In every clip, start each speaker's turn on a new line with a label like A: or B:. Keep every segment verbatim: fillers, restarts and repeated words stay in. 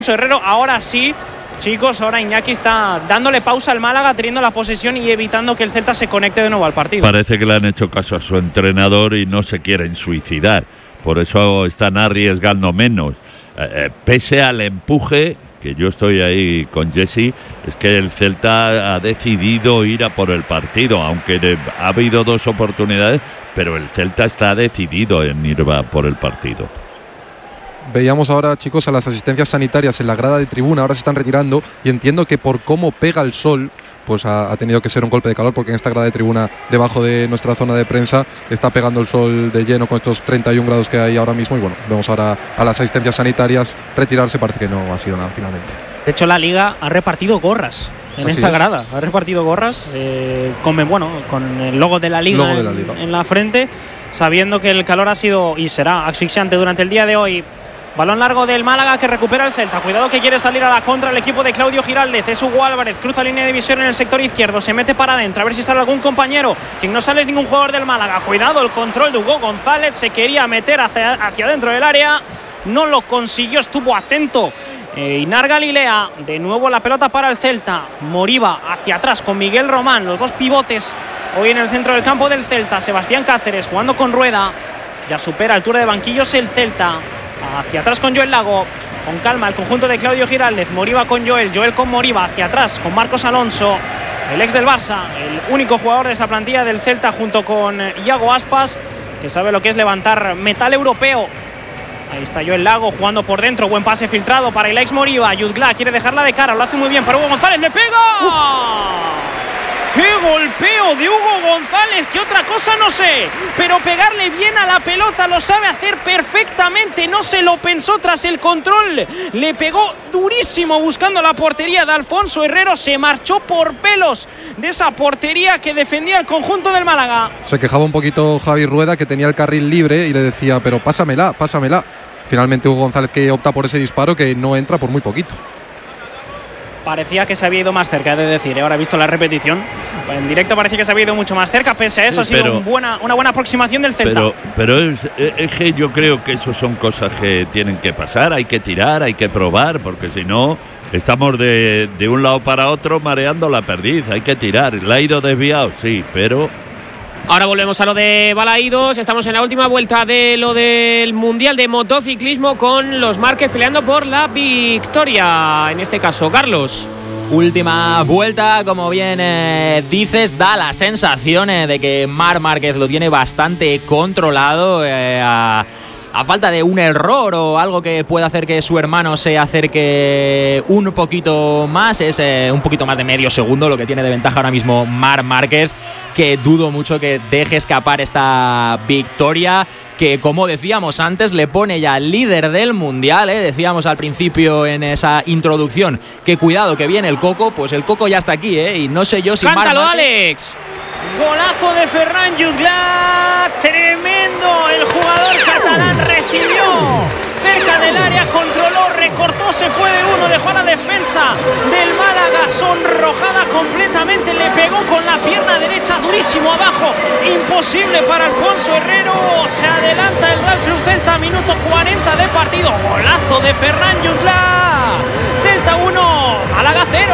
A: Herrero. Ahora sí, chicos, ahora Iñaki está dándole pausa al Málaga, teniendo la posesión y evitando que el Celta se conecte de nuevo al partido.
B: Parece que le han hecho caso a su entrenador y no se quieren suicidar. Por eso están arriesgando menos. Eh, eh, pese al empuje, que yo estoy ahí con Jesse, es que el Celta ha decidido ir a por el partido, aunque de, ha habido dos oportunidades, pero el Celta está decidido en ir a por el partido.
C: Veíamos ahora, chicos, a las asistencias sanitarias en la grada de tribuna, ahora se están retirando y entiendo que por cómo pega el sol, pues ha, ha tenido que ser un golpe de calor, porque en esta grada de tribuna, debajo de nuestra zona de prensa, está pegando el sol de lleno con estos treinta y un grados que hay ahora mismo. Y bueno, vemos ahora a las asistencias sanitarias retirarse, parece que no ha sido nada finalmente.
A: De hecho, la Liga ha repartido gorras en
C: Así
A: esta
C: es.
A: grada, ha repartido gorras eh, con, bueno, con el logo de la Liga,
C: Logo de la
A: en,
C: Liga.
A: en la frente, sabiendo que el calor ha sido y será asfixiante durante el día de hoy. Balón largo del Málaga que recupera el Celta. Cuidado que quiere salir a la contra el equipo de Claudio Giraldez. Es Hugo Álvarez. Cruza línea de visión en el sector izquierdo. Se mete para adentro. A ver si sale algún compañero. Quien no sale es ningún jugador del Málaga. Cuidado el control de Hugo González. Se quería meter hacia, hacia dentro del área. No lo consiguió. Estuvo atento eh, Inar Galilea. De nuevo la pelota para el Celta. Moriba hacia atrás con Miguel Román. Los dos pivotes hoy en el centro del campo del Celta. Sebastián Cáceres jugando con Rueda. Ya supera altura de banquillos el Celta. Hacia atrás con Joel Lago, con calma el conjunto de Claudio Giraldez. Moriba con Joel, Joel con Moriba. Hacia atrás con Marcos Alonso, el ex del Barça, el único jugador de esa plantilla del Celta, junto con Iago Aspas, que sabe lo que es levantar metal europeo. Ahí está Joel Lago jugando por dentro. Buen pase filtrado para el ex Moriba. Jutgla quiere dejarla de cara, lo hace muy bien para Hugo González. ¡Le pega! ¡Uh! ¡Qué golpeo de Hugo González! Que otra cosa no sé, pero pegarle bien a la pelota lo sabe hacer perfectamente. No se lo pensó tras el control. Le pegó durísimo buscando la portería de Alfonso Herrero. Se marchó por pelos de esa portería que defendía el conjunto del Málaga.
C: Se quejaba un poquito Javi Rueda, que tenía el carril libre, y le decía, pero pásamela, pásamela. Finalmente Hugo González, que opta por ese disparo, que no entra por muy poquito.
A: Parecía que se había ido más cerca, he de decir, ahora he visto la repetición. En directo parecía que se había ido mucho más cerca. Pese a eso, sí, ha sido
B: pero,
A: un buena, una buena aproximación del Celta.
B: Pero, pero es, es que yo creo que eso son cosas que tienen que pasar. Hay que tirar, hay que probar, porque si no, estamos de, de un lado para otro mareando la perdiz. Hay que tirar. ¿La ha ido desviado? Sí, pero...
D: Ahora volvemos a lo de Balaídos. Estamos en la última vuelta de lo del Mundial de Motociclismo, con los Márquez peleando por la victoria. En este caso, Carlos.
E: Última vuelta, como bien eh, dices, da la sensación eh, de que Marc Márquez lo tiene bastante controlado. Eh, a... A falta de un error o algo que pueda hacer que su hermano se acerque un poquito más, es eh, un poquito más de medio segundo lo que tiene de ventaja ahora mismo Marc Márquez, que dudo mucho que deje escapar esta victoria, que, como decíamos antes, le pone ya líder del Mundial. ¿eh? Decíamos al principio en esa introducción que cuidado que viene el Coco, pues el Coco ya está aquí, ¿eh? Y no sé yo si
D: ¡cántalo,
E: Marc Márquez...
D: Alex!
A: Golazo de Ferran Jutgla, tremendo. El jugador catalán recibió cerca del área, controló, recortó, se fue de uno, dejó a la defensa del Málaga sonrojada completamente. Le pegó con la pierna derecha durísimo abajo, imposible para Alfonso Herrero. Se adelanta el Real Club Celta, minuto cuarenta de partido. Golazo de Ferran Jutgla. Celta uno, Málaga cero.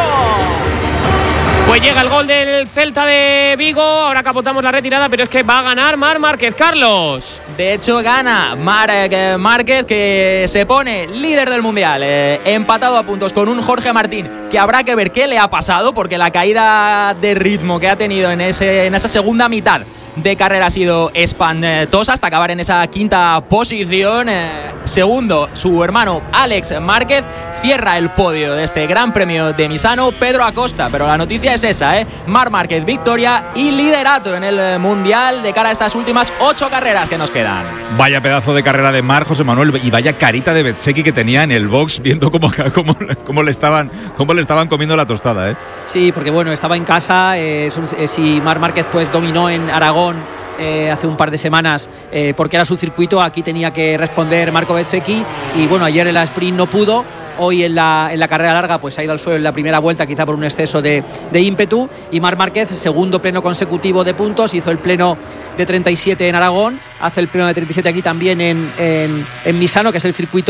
D: Pues llega el gol del Celta de Vigo. Ahora capotamos la retirada, pero es que va a ganar Marc Márquez, Carlos.
E: De hecho, gana Marc Márquez, que se pone líder del Mundial, eh, empatado a puntos con un Jorge Martín, que habrá que ver qué le ha pasado, porque la caída de ritmo que ha tenido en, ese, en esa segunda mitad de carrera ha sido espantosa, hasta acabar en esa quinta posición. Eh, segundo, su hermano Alex Márquez cierra el podio de este Gran Premio de Misano, Pedro Acosta. Pero la noticia es esa, ¿eh? Marc Márquez, victoria y liderato en el Mundial de cara a estas últimas ocho carreras que nos quedan.
F: Vaya pedazo de carrera de Marc, José Manuel, y vaya carita de Bezzecchi que tenía en el box, viendo cómo, cómo, cómo, le, estaban, cómo le estaban comiendo la tostada, ¿eh?
G: Sí, porque bueno, estaba en casa. Eh, si Marc Márquez pues dominó en Aragón Eh, hace un par de semanas, eh, porque era su circuito, aquí tenía que responder Marco Bezzecchi, y bueno, ayer en la sprint no pudo. Hoy en la, en la carrera larga pues ha ido al suelo en la primera vuelta, quizá por un exceso de, de ímpetu. Y Marc Márquez, segundo pleno consecutivo de puntos, hizo el pleno de treinta y siete en Aragón, hace el pleno de treinta y siete aquí también en, en, en Misano, que es el circuito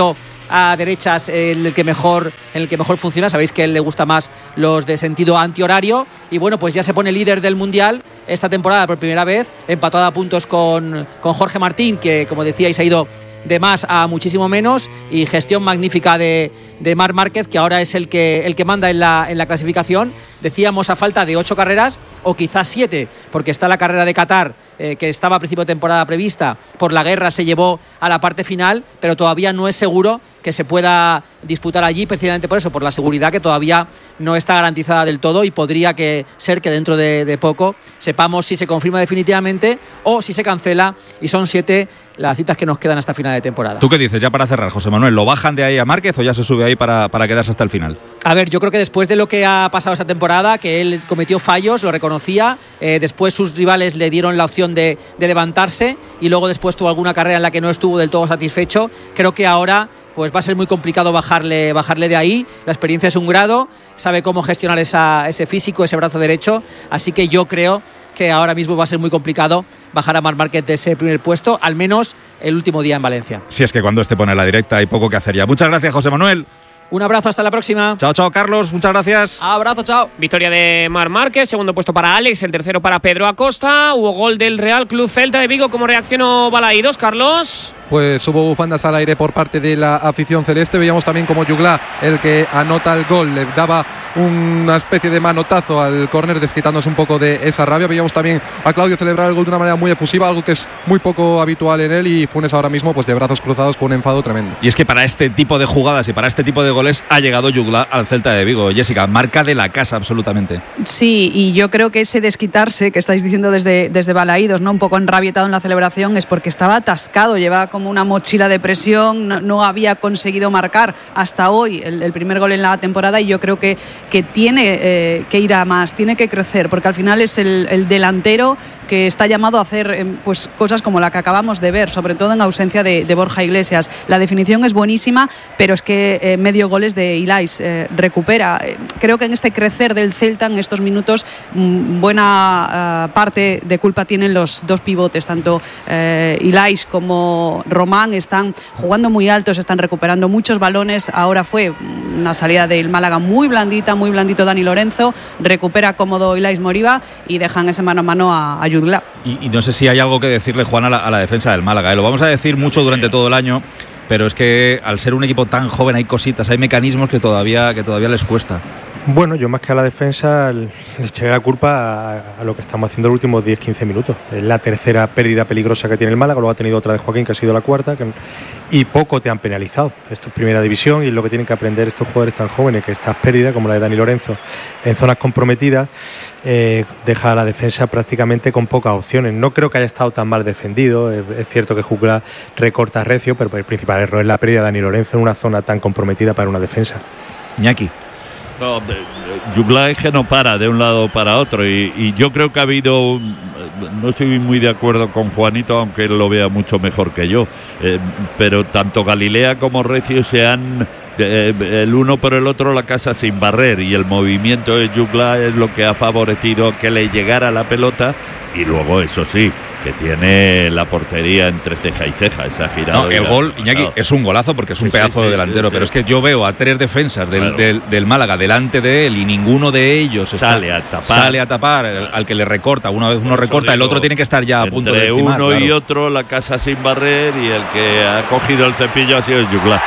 G: a derechas en el que mejor, en el que mejor funciona. Sabéis que a él le gusta más los de sentido antihorario. Y bueno, pues ya se pone líder del Mundial esta temporada por primera vez, empatado a puntos con, con Jorge Martín, que como decíais ha ido de más a muchísimo menos, y gestión magnífica de, de Marc Márquez, que ahora es el que, el que manda en la, en la clasificación. Decíamos a falta de ocho carreras o quizás siete, porque está la carrera de Qatar, eh, que estaba a principio de temporada prevista, por la guerra se llevó a la parte final, pero todavía no es seguro que se pueda disputar allí, precisamente por eso, por la seguridad que todavía no está garantizada del todo, y podría que ser que dentro de, de poco sepamos si se confirma definitivamente o si se cancela, y son siete las citas que nos quedan hasta final de temporada.
F: ¿Tú qué dices ya para cerrar, José Manuel? ¿Lo bajan de ahí a Márquez o ya se sube ahí para, para quedarse hasta el final?
G: A ver, yo creo que después de lo que ha pasado esta temporada, que él cometió fallos, lo reconocía, eh, después sus rivales le dieron la opción de, de levantarse, y luego después tuvo alguna carrera en la que no estuvo del todo satisfecho. Creo que ahora pues va a ser muy complicado bajarle, bajarle de ahí. La experiencia es un grado, sabe cómo gestionar esa, ese físico, ese brazo derecho, así que yo creo que ahora mismo va a ser muy complicado bajar a Marc Márquez de ese primer puesto, al menos el último día en Valencia.
F: Si es que cuando este pone la directa hay poco que hacer ya. Muchas gracias, José Manuel.
G: Un abrazo, hasta la próxima.
F: Chao, chao, Carlos, muchas gracias.
E: Abrazo, chao.
D: Victoria de Marc Márquez, segundo puesto para Alex, el tercero para Pedro Acosta. Hubo gol del Real Club Celta de Vigo. ¿Cómo reaccionó Balaídos, Carlos?
C: Pues hubo bufandas al aire por parte de la afición celeste. Veíamos también como Jugla, el que anota el gol, le daba una especie de manotazo al córner, desquitándose un poco de esa rabia. Veíamos también a Claudio celebrar el gol de una manera muy efusiva, algo que es muy poco habitual en él, y Funes ahora mismo pues de brazos cruzados con un enfado tremendo.
F: Y es que para este tipo de jugadas y para este tipo de goles ha llegado Jugla al Celta de Vigo. Jessica, marca de la casa absolutamente.
H: Sí, y yo creo que ese desquitarse que estáis diciendo desde, desde Balaídos, ¿no? Un poco enrabietado en la celebración, es porque estaba atascado, llevaba como una mochila de presión, no, no había conseguido marcar hasta hoy el, el primer gol en la temporada, y yo creo que, que tiene eh, que ir a más, tiene que crecer, porque al final es el, el delantero que está llamado a hacer eh, pues cosas como la que acabamos de ver, sobre todo en ausencia de, de Borja Iglesias. La definición es buenísima, pero es que eh, medio goles de Ilais eh, recupera. Eh, creo que en este crecer del Celta en estos minutos mm, buena uh, parte de culpa tienen los dos pivotes, tanto eh, Ilais como Román están jugando muy altos, están recuperando muchos balones. Ahora fue una salida del Málaga muy blandita, muy blandito Dani Lorenzo, recupera cómodo Ilais Moriba y dejan ese mano a mano a, a Jugla.
F: Y, y no sé si hay algo que decirle, Juan, a la, a la defensa del Málaga, ¿eh? Lo vamos a decir mucho durante todo el año, pero es que al ser un equipo tan joven hay cositas, hay mecanismos que todavía, que todavía les cuesta.
I: Bueno, yo más que a la defensa le echaré la culpa a, a lo que estamos haciendo los últimos diez quince minutos. Es la tercera pérdida peligrosa que tiene el Málaga, luego ha tenido otra de Joaquín, que ha sido la cuarta, que, y poco te han penalizado. Esto es primera división y es lo que tienen que aprender estos jugadores tan jóvenes, que estas pérdidas, como la de Dani Lorenzo, en zonas comprometidas, eh, deja a la defensa prácticamente con pocas opciones. No creo que haya estado tan mal defendido, es, es cierto que Jugla recorta recio, pero el principal error es la pérdida de Dani Lorenzo en una zona tan comprometida para una defensa.
F: Iñaki.
B: No, Jugla es que no para de un lado para otro, y, y yo creo que ha habido un, no estoy muy de acuerdo con Juanito, aunque él lo vea mucho mejor que yo, eh, pero tanto Galilea como Recio se han eh, el uno por el otro la casa sin barrer, y el movimiento de Jugla es lo que ha favorecido que le llegara la pelota, y luego eso sí, que tiene la portería entre ceja y ceja, esa girada.
F: No, el gol, Iñaki, no. Es un golazo porque es un sí, pedazo sí, de delantero, sí, sí, pero sí. Es que yo veo a tres defensas del, claro. del, del Málaga delante de él y ninguno de ellos
B: sale a tapar,
F: sale a tapar al, al que le recorta. Una vez uno recorta, digo, el otro tiene que estar ya a punto de encimar,
B: uno
F: claro.
B: Y otro, la casa sin barrer, y el que ha cogido el cepillo ha sido el Jugla.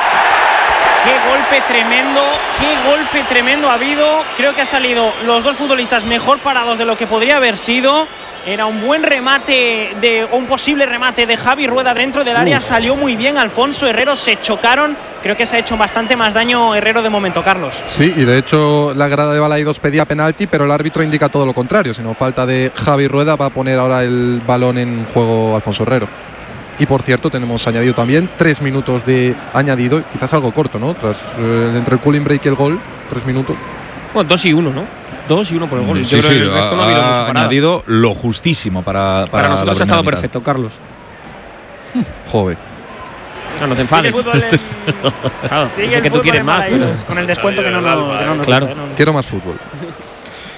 A: Qué golpe tremendo, qué golpe tremendo ha habido. Creo que han salido los dos futbolistas mejor parados de lo que podría haber sido. Era un buen remate, de un posible remate de Javi Rueda dentro del área. Uh. Salió muy bien Alfonso Herrero, se chocaron. Creo que se ha hecho bastante más daño Herrero de momento, Carlos.
C: Sí, y de hecho la grada de Balaídos pedía penalti, pero el árbitro indica todo lo contrario. Si no, falta de Javi Rueda, va a poner ahora el balón en juego Alfonso Herrero. Y por cierto, tenemos añadido también tres minutos de añadido, quizás algo corto, ¿no? Tras eh, entre el cooling break y el gol, tres minutos.
D: Bueno, dos y uno, ¿no? Dos y uno por el gol.
F: Sí,
D: Yo
F: sí,
D: creo que el resto no ha habido mucho parada.
F: Añadido lo justísimo para, para,
D: para nosotros ha estado
F: mitad.
D: Perfecto, Carlos.
C: Joder.
D: No, no te enfades.
A: Sigue el fútbol en... claro,
D: Sigue el que tú quieres más, pero...
A: con el descuento que no nos...
D: Claro.
C: Quiero más fútbol.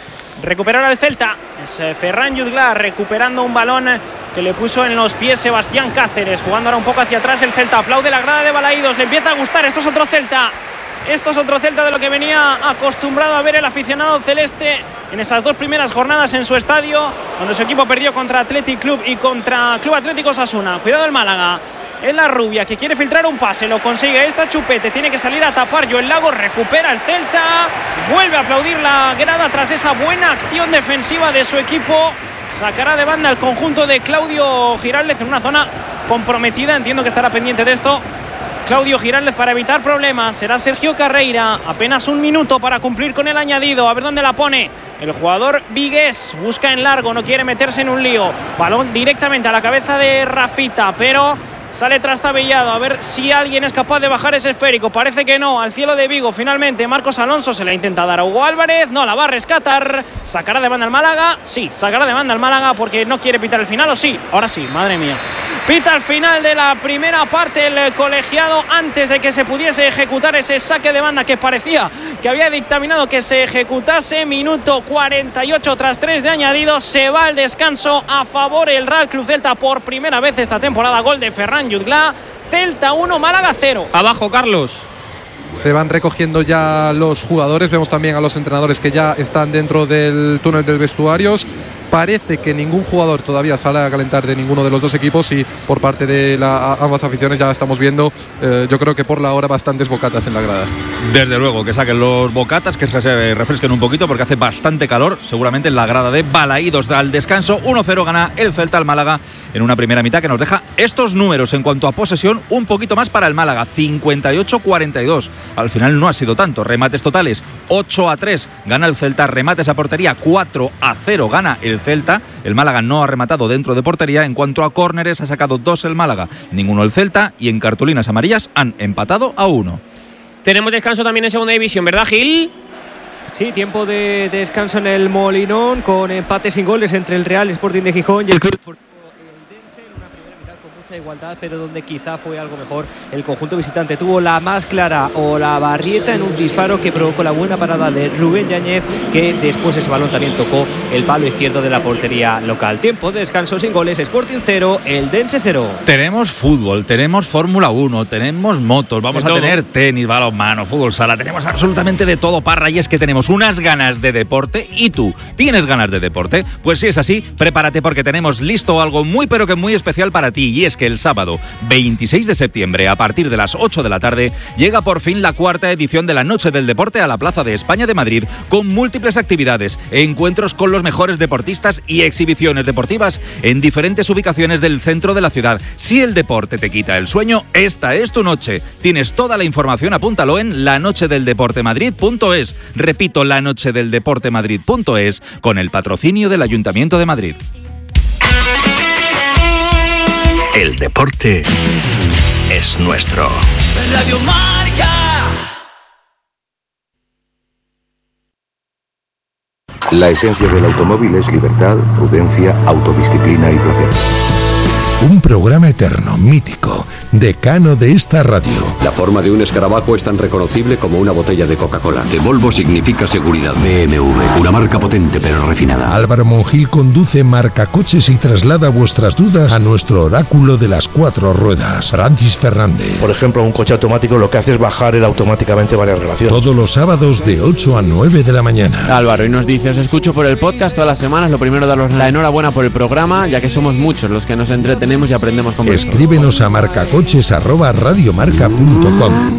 A: recuperar al Celta. Es Ferran Jutglar recuperando un balón que le puso en los pies Sebastián Cáceres, jugando ahora un poco hacia atrás el Celta. Aplaude la grada de Balaídos, le empieza a gustar. Esto es otro Celta. Esto es otro Celta de lo que venía acostumbrado a ver el aficionado celeste en esas dos primeras jornadas en su estadio, cuando su equipo perdió contra Athletic Club y contra Club Atlético Osasuna. Cuidado el Málaga. Es la rubia que quiere filtrar un pase, lo consigue. Esta Chupete tiene que salir a tapar. Joel Lago recupera el Celta, vuelve a aplaudir la grada tras esa buena acción defensiva de su equipo. Sacará de banda el conjunto de Claudio Giraldez en una zona comprometida. Entiendo que estará pendiente de esto Claudio Giraldez para evitar problemas. Será Sergio Carreira. Apenas un minuto para cumplir con el añadido. A ver dónde la pone el jugador vigués. Busca en largo, no quiere meterse en un lío. Balón directamente a la cabeza de Rafita, pero sale trastabillado. A ver si alguien es capaz de bajar ese esférico. Parece que no. Al cielo de Vigo finalmente Marcos Alonso se la intenta dar a Hugo Álvarez. No la va a rescatar. ¿Sacará de banda al Málaga? Sí, sacará de banda al Málaga porque no quiere pitar el final. ¿O sí? Ahora sí, madre mía. Pita al final de la primera parte el colegiado antes de que se pudiese ejecutar ese saque de banda que parecía que había dictaminado que se ejecutase. Minuto cuarenta y ocho tras tres de añadido. Se va al descanso a favor el Real Club Celta por primera vez esta temporada. Gol de Ferran Jutglar. Celta uno, Málaga cero.
D: Abajo, Carlos.
C: Se van recogiendo ya los jugadores. Vemos también a los entrenadores que ya están dentro del túnel de vestuarios. Parece que ningún jugador todavía sale a calentar de ninguno de los dos equipos y por parte de la, ambas aficiones ya estamos viendo, eh, yo creo que por la hora, bastantes bocatas en la grada.
F: Desde luego, que saquen los bocatas, que se refresquen un poquito porque hace bastante calor, seguramente en la grada de Balaídos. Al descanso, uno cero gana el Celta al Málaga en una primera mitad que nos deja estos números en cuanto a posesión, un poquito más para el Málaga, cincuenta y ocho a cuarenta y dos. Al final no ha sido tanto. Remates totales, ocho a tres gana el Celta. Remates a portería, cuatro a cero gana el Celta. El Málaga no ha rematado dentro de portería. En cuanto a córneres, ha sacado dos el Málaga, ninguno el Celta, y en cartulinas amarillas han empatado a uno.
D: Tenemos descanso también en segunda división, ¿verdad, Gil?
J: Sí, tiempo de descanso en el Molinón, con empate sin goles entre el Real Sporting de Gijón y el Club Deportivo Eldense, en una primera mitad con mucha igualdad, pero donde quizá fue algo mejor el conjunto visitante. Tuvo la más clara o la Barrieta en un disparo que provocó la buena parada de Rubén Yáñez, que después ese balón también tocó el palo izquierdo de la portería local. Tiempo de descanso sin goles, Sporting cero, Eldense cero.
F: Tenemos fútbol, tenemos Fórmula uno, tenemos motos, vamos a tener tenis, balonmano, fútbol sala, tenemos absolutamente de todo, Parra, y es que tenemos unas ganas de deporte. ¿Y tú tienes ganas de deporte? Pues si es así, prepárate porque tenemos listo algo muy pero que muy especial para ti, y es que el sábado veintiséis de septiembre a partir de las ocho de la tarde llega por fin la cuarta edición de la Noche del Deporte a la Plaza de España de Madrid, con múltiples actividades, encuentros con los mejores deportistas y exhibiciones deportivas en diferentes ubicaciones del centro de la ciudad. Si el deporte te quita el sueño, esta es tu noche. Tienes toda la información, apúntalo en la noche del deporte madrid punto es. Repito, la noche del deporte madrid punto es, con el patrocinio del Ayuntamiento de Madrid.
K: El deporte es nuestro.
L: Radio Marca.
M: La esencia del automóvil es libertad, prudencia, autodisciplina y placer.
N: Un programa eterno, mítico, decano de esta radio.
O: La forma de un escarabajo es tan reconocible como una botella de Coca-Cola.
K: De Volvo significa seguridad. B M W, una marca potente pero refinada.
N: Álvaro Monjil conduce Marcacoches y traslada vuestras dudas a nuestro oráculo de las cuatro ruedas, Francis Fernández.
P: Por ejemplo, un coche automático lo que hace es bajar él automáticamente varias relaciones.
N: Todos los sábados de ocho a nueve de la mañana.
Q: Álvaro, y nos dice, os escucho por el podcast todas las semanas. Lo primero, daros la enhorabuena por el programa, ya que somos muchos los que nos entretenemos y aprendemos con vosotros.
N: Escríbenos a marcacoches arroba radiomarca punto com.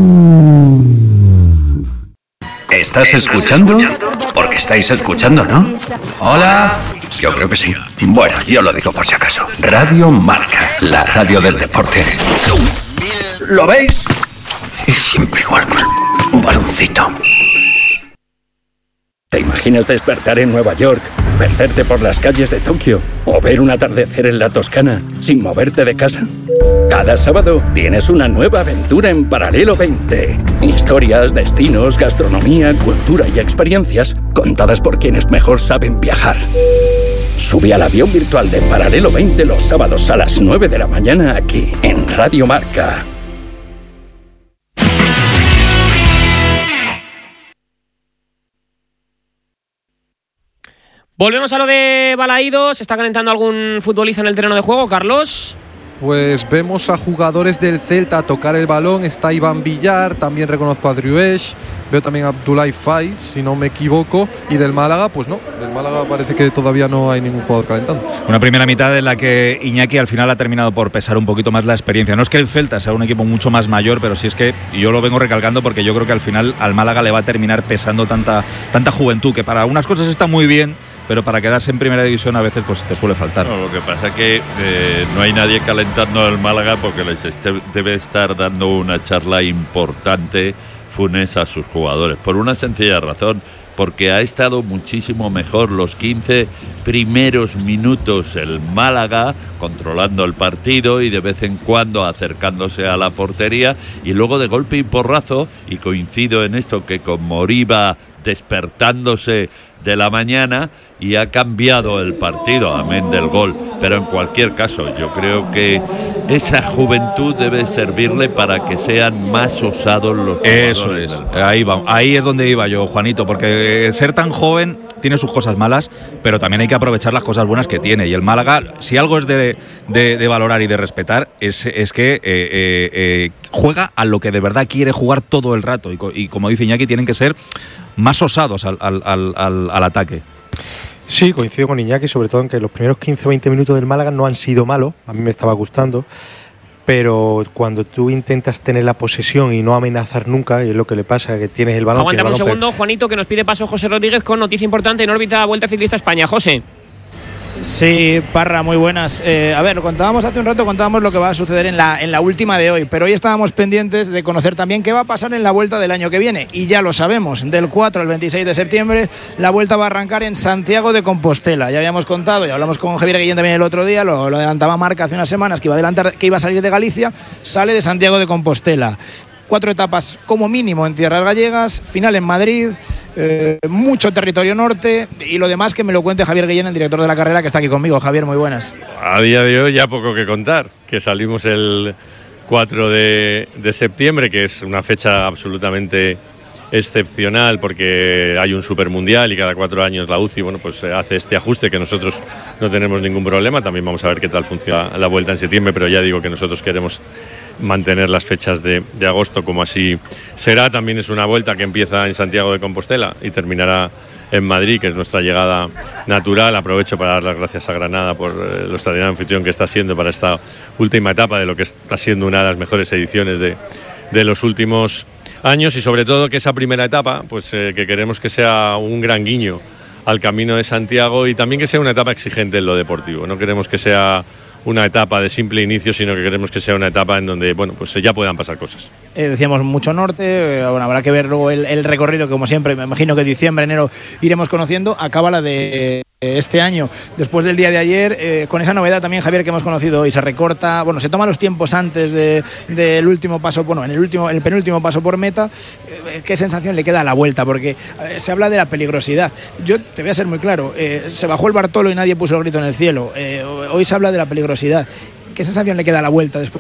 K: ¿Estás escuchando? Porque estáis escuchando, ¿no? Hola. Yo creo que sí. Bueno, yo lo digo por si acaso. Radio Marca, la radio del deporte. ¿Lo veis? Y siempre igual con un baloncito. ¿Te imaginas despertar en Nueva York, perderte por las calles de Tokio o ver un atardecer en la Toscana sin moverte de casa? Cada sábado tienes una nueva aventura en Paralelo veinte. Historias, destinos, gastronomía, cultura y experiencias contadas por quienes mejor saben viajar. Sube al avión virtual de Paralelo veinte los sábados a las nueve de la mañana aquí en Radio Marca.
D: Volvemos a lo de Balaídos. ¿Se está calentando algún futbolista en el terreno de juego, Carlos?
C: Pues vemos a jugadores del Celta tocar el balón. Está Iván Villar, también reconozco a Driuech, veo también a Abdoulaye Faye, si no me equivoco. Y del Málaga, pues no, del Málaga parece que todavía no hay ningún jugador calentando.
F: Una primera mitad en la que Iñaki al final ha terminado por pesar un poquito más la experiencia. No es que el Celta sea un equipo mucho más mayor, pero sí es que, y yo lo vengo recalcando porque yo creo que al final al Málaga le va a terminar pesando tanta, tanta juventud, que para unas cosas está muy bien, pero para quedarse en primera división a veces pues te suele faltar.
B: No, lo que pasa es que eh, no hay nadie calentando al Málaga porque les este, debe estar dando una charla importante Funes a sus jugadores, por una sencilla razón, porque ha estado muchísimo mejor los quince primeros minutos el Málaga, controlando el partido y de vez en cuando acercándose a la portería, y luego de golpe y porrazo, y coincido en esto que con Moriba despertándose de la mañana, y ha cambiado el partido, amén del gol. Pero en cualquier caso, yo creo que esa juventud debe servirle para que sean más osados los jugadores.
F: Eso es, ahí va, ahí es donde iba yo, Juanito, porque ser tan joven tiene sus cosas malas, pero también hay que aprovechar las cosas buenas que tiene. Y el Málaga, si algo es de, de, de valorar y de respetar, es, es que eh, eh, eh, juega a lo que de verdad quiere jugar todo el rato. Y, y como dice Iñaki, tienen que ser más osados al, al, al, al, al ataque.
I: Sí, coincido con Iñaki, sobre todo en que los primeros quince o veinte minutos del Málaga no han sido malos, a mí me estaba gustando, pero cuando tú intentas tener la posesión y no amenazar nunca, y es lo que le pasa, que tienes el balón...
D: Aguántame
I: un
D: segundo, per... Juanito, que nos pide paso José Rodríguez con noticia importante en órbita Vuelta Ciclista España. José.
R: Sí, Parra, muy buenas. Eh, a ver, lo contábamos hace un rato, contábamos lo que va a suceder en la, en la última de hoy, pero hoy estábamos pendientes de conocer también qué va a pasar en la Vuelta del año que viene, y ya lo sabemos, del cuatro al veintiséis de septiembre la Vuelta va a arrancar en Santiago de Compostela. Ya habíamos contado, y hablamos con Javier Guillén también el otro día, lo, lo adelantaba Marca hace unas semanas, que iba a, adelantar, que iba a salir de Galicia, sale de Santiago de Compostela. Cuatro etapas como mínimo en tierras gallegas, final en Madrid, eh, mucho territorio norte, y lo demás que me lo cuente Javier Guillén, el director de la carrera, que está aquí conmigo. Javier, muy buenas.
S: A día de hoy ya poco que contar, que salimos el cuatro de septiembre, que es una fecha absolutamente excepcional porque hay un supermundial y cada cuatro años la U C I bueno, pues hace este ajuste que nosotros no tenemos ningún problema. También vamos a ver qué tal funciona la Vuelta en septiembre, pero ya digo que nosotros queremos mantener las fechas de, de agosto como así será. También es una vuelta que empieza en Santiago de Compostela y terminará en Madrid, que es nuestra llegada natural. Aprovecho para dar las gracias a Granada por eh, lo extraordinario anfitrión que está siendo para esta última etapa de lo que está siendo una de las mejores ediciones de, de los últimos años, y sobre todo que esa primera etapa, pues eh, que queremos que sea un gran guiño al Camino de Santiago, y también que sea una etapa exigente en lo deportivo. No queremos que sea una etapa de simple inicio, sino que queremos que sea una etapa en donde, bueno, pues ya puedan pasar cosas.
R: Eh, decíamos mucho norte, eh, bueno, habrá que ver luego el, el recorrido, que como siempre, me imagino que diciembre, enero iremos conociendo. Acaba la de eh, este año, después del día de ayer, eh, con esa novedad también, Javier, que hemos conocido hoy. Se recorta, bueno, se toma los tiempos antes del de, de último paso, bueno, en el último, el penúltimo paso por meta. Eh, ¿Qué sensación le queda a la vuelta? Porque eh, se habla de la peligrosidad. Yo te voy a ser muy claro, eh, se bajó el Bartolo y nadie puso el grito en el cielo. Eh, hoy se habla de la peligrosidad. ¿Qué sensación le queda a la vuelta después?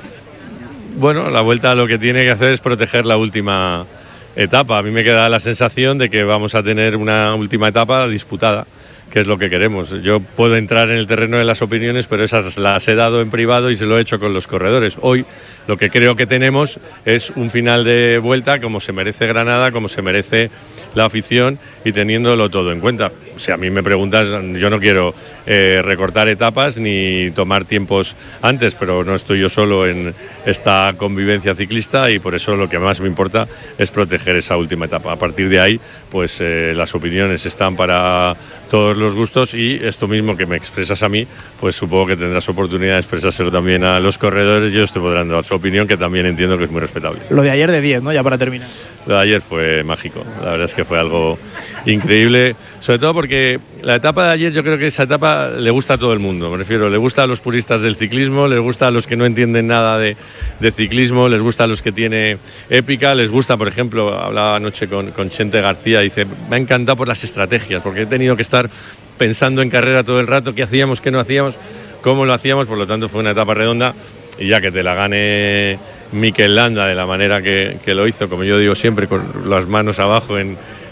S: Bueno, la vuelta lo que tiene que hacer es proteger la última etapa. A mí me queda la sensación de que vamos a tener una última etapa disputada, que es lo que queremos. Yo puedo entrar en el terreno de las opiniones, pero esas las he dado en privado y se lo he hecho con los corredores. Hoy lo que creo que tenemos es un final de vuelta como se merece Granada, como se merece la afición, y teniéndolo todo en cuenta. Si a mí me preguntas, yo no quiero eh, recortar etapas ni tomar tiempos antes, pero no estoy yo solo en esta convivencia ciclista, y por eso lo que más me importa es proteger esa última etapa. A partir de ahí, pues eh, las opiniones están para todos los gustos, y esto mismo que me expresas a mí, pues supongo que tendrás oportunidad de expresárselo también a los corredores, y ellos te podrán dar su opinión, que también entiendo que es muy respetable.
R: Lo de ayer de diez, ¿no? Ya para terminar.
S: Lo de ayer fue mágico, la verdad es que fue algo increíble, sobre todo porque la etapa de ayer, yo creo que esa etapa le gusta a todo el mundo, me refiero, le gusta a los puristas del ciclismo, les gusta a los que no entienden nada de, de ciclismo, les gusta a los que tiene épica, les gusta, por ejemplo, hablaba anoche con, con Chente García, dice, me ha encantado por las estrategias, porque he tenido que estar pensando en carrera todo el rato, qué hacíamos, qué no hacíamos, cómo lo hacíamos, por lo tanto fue una etapa redonda, y ya que te la gane Mikel Landa de la manera que, que lo hizo, como yo digo siempre, con las manos abajo en,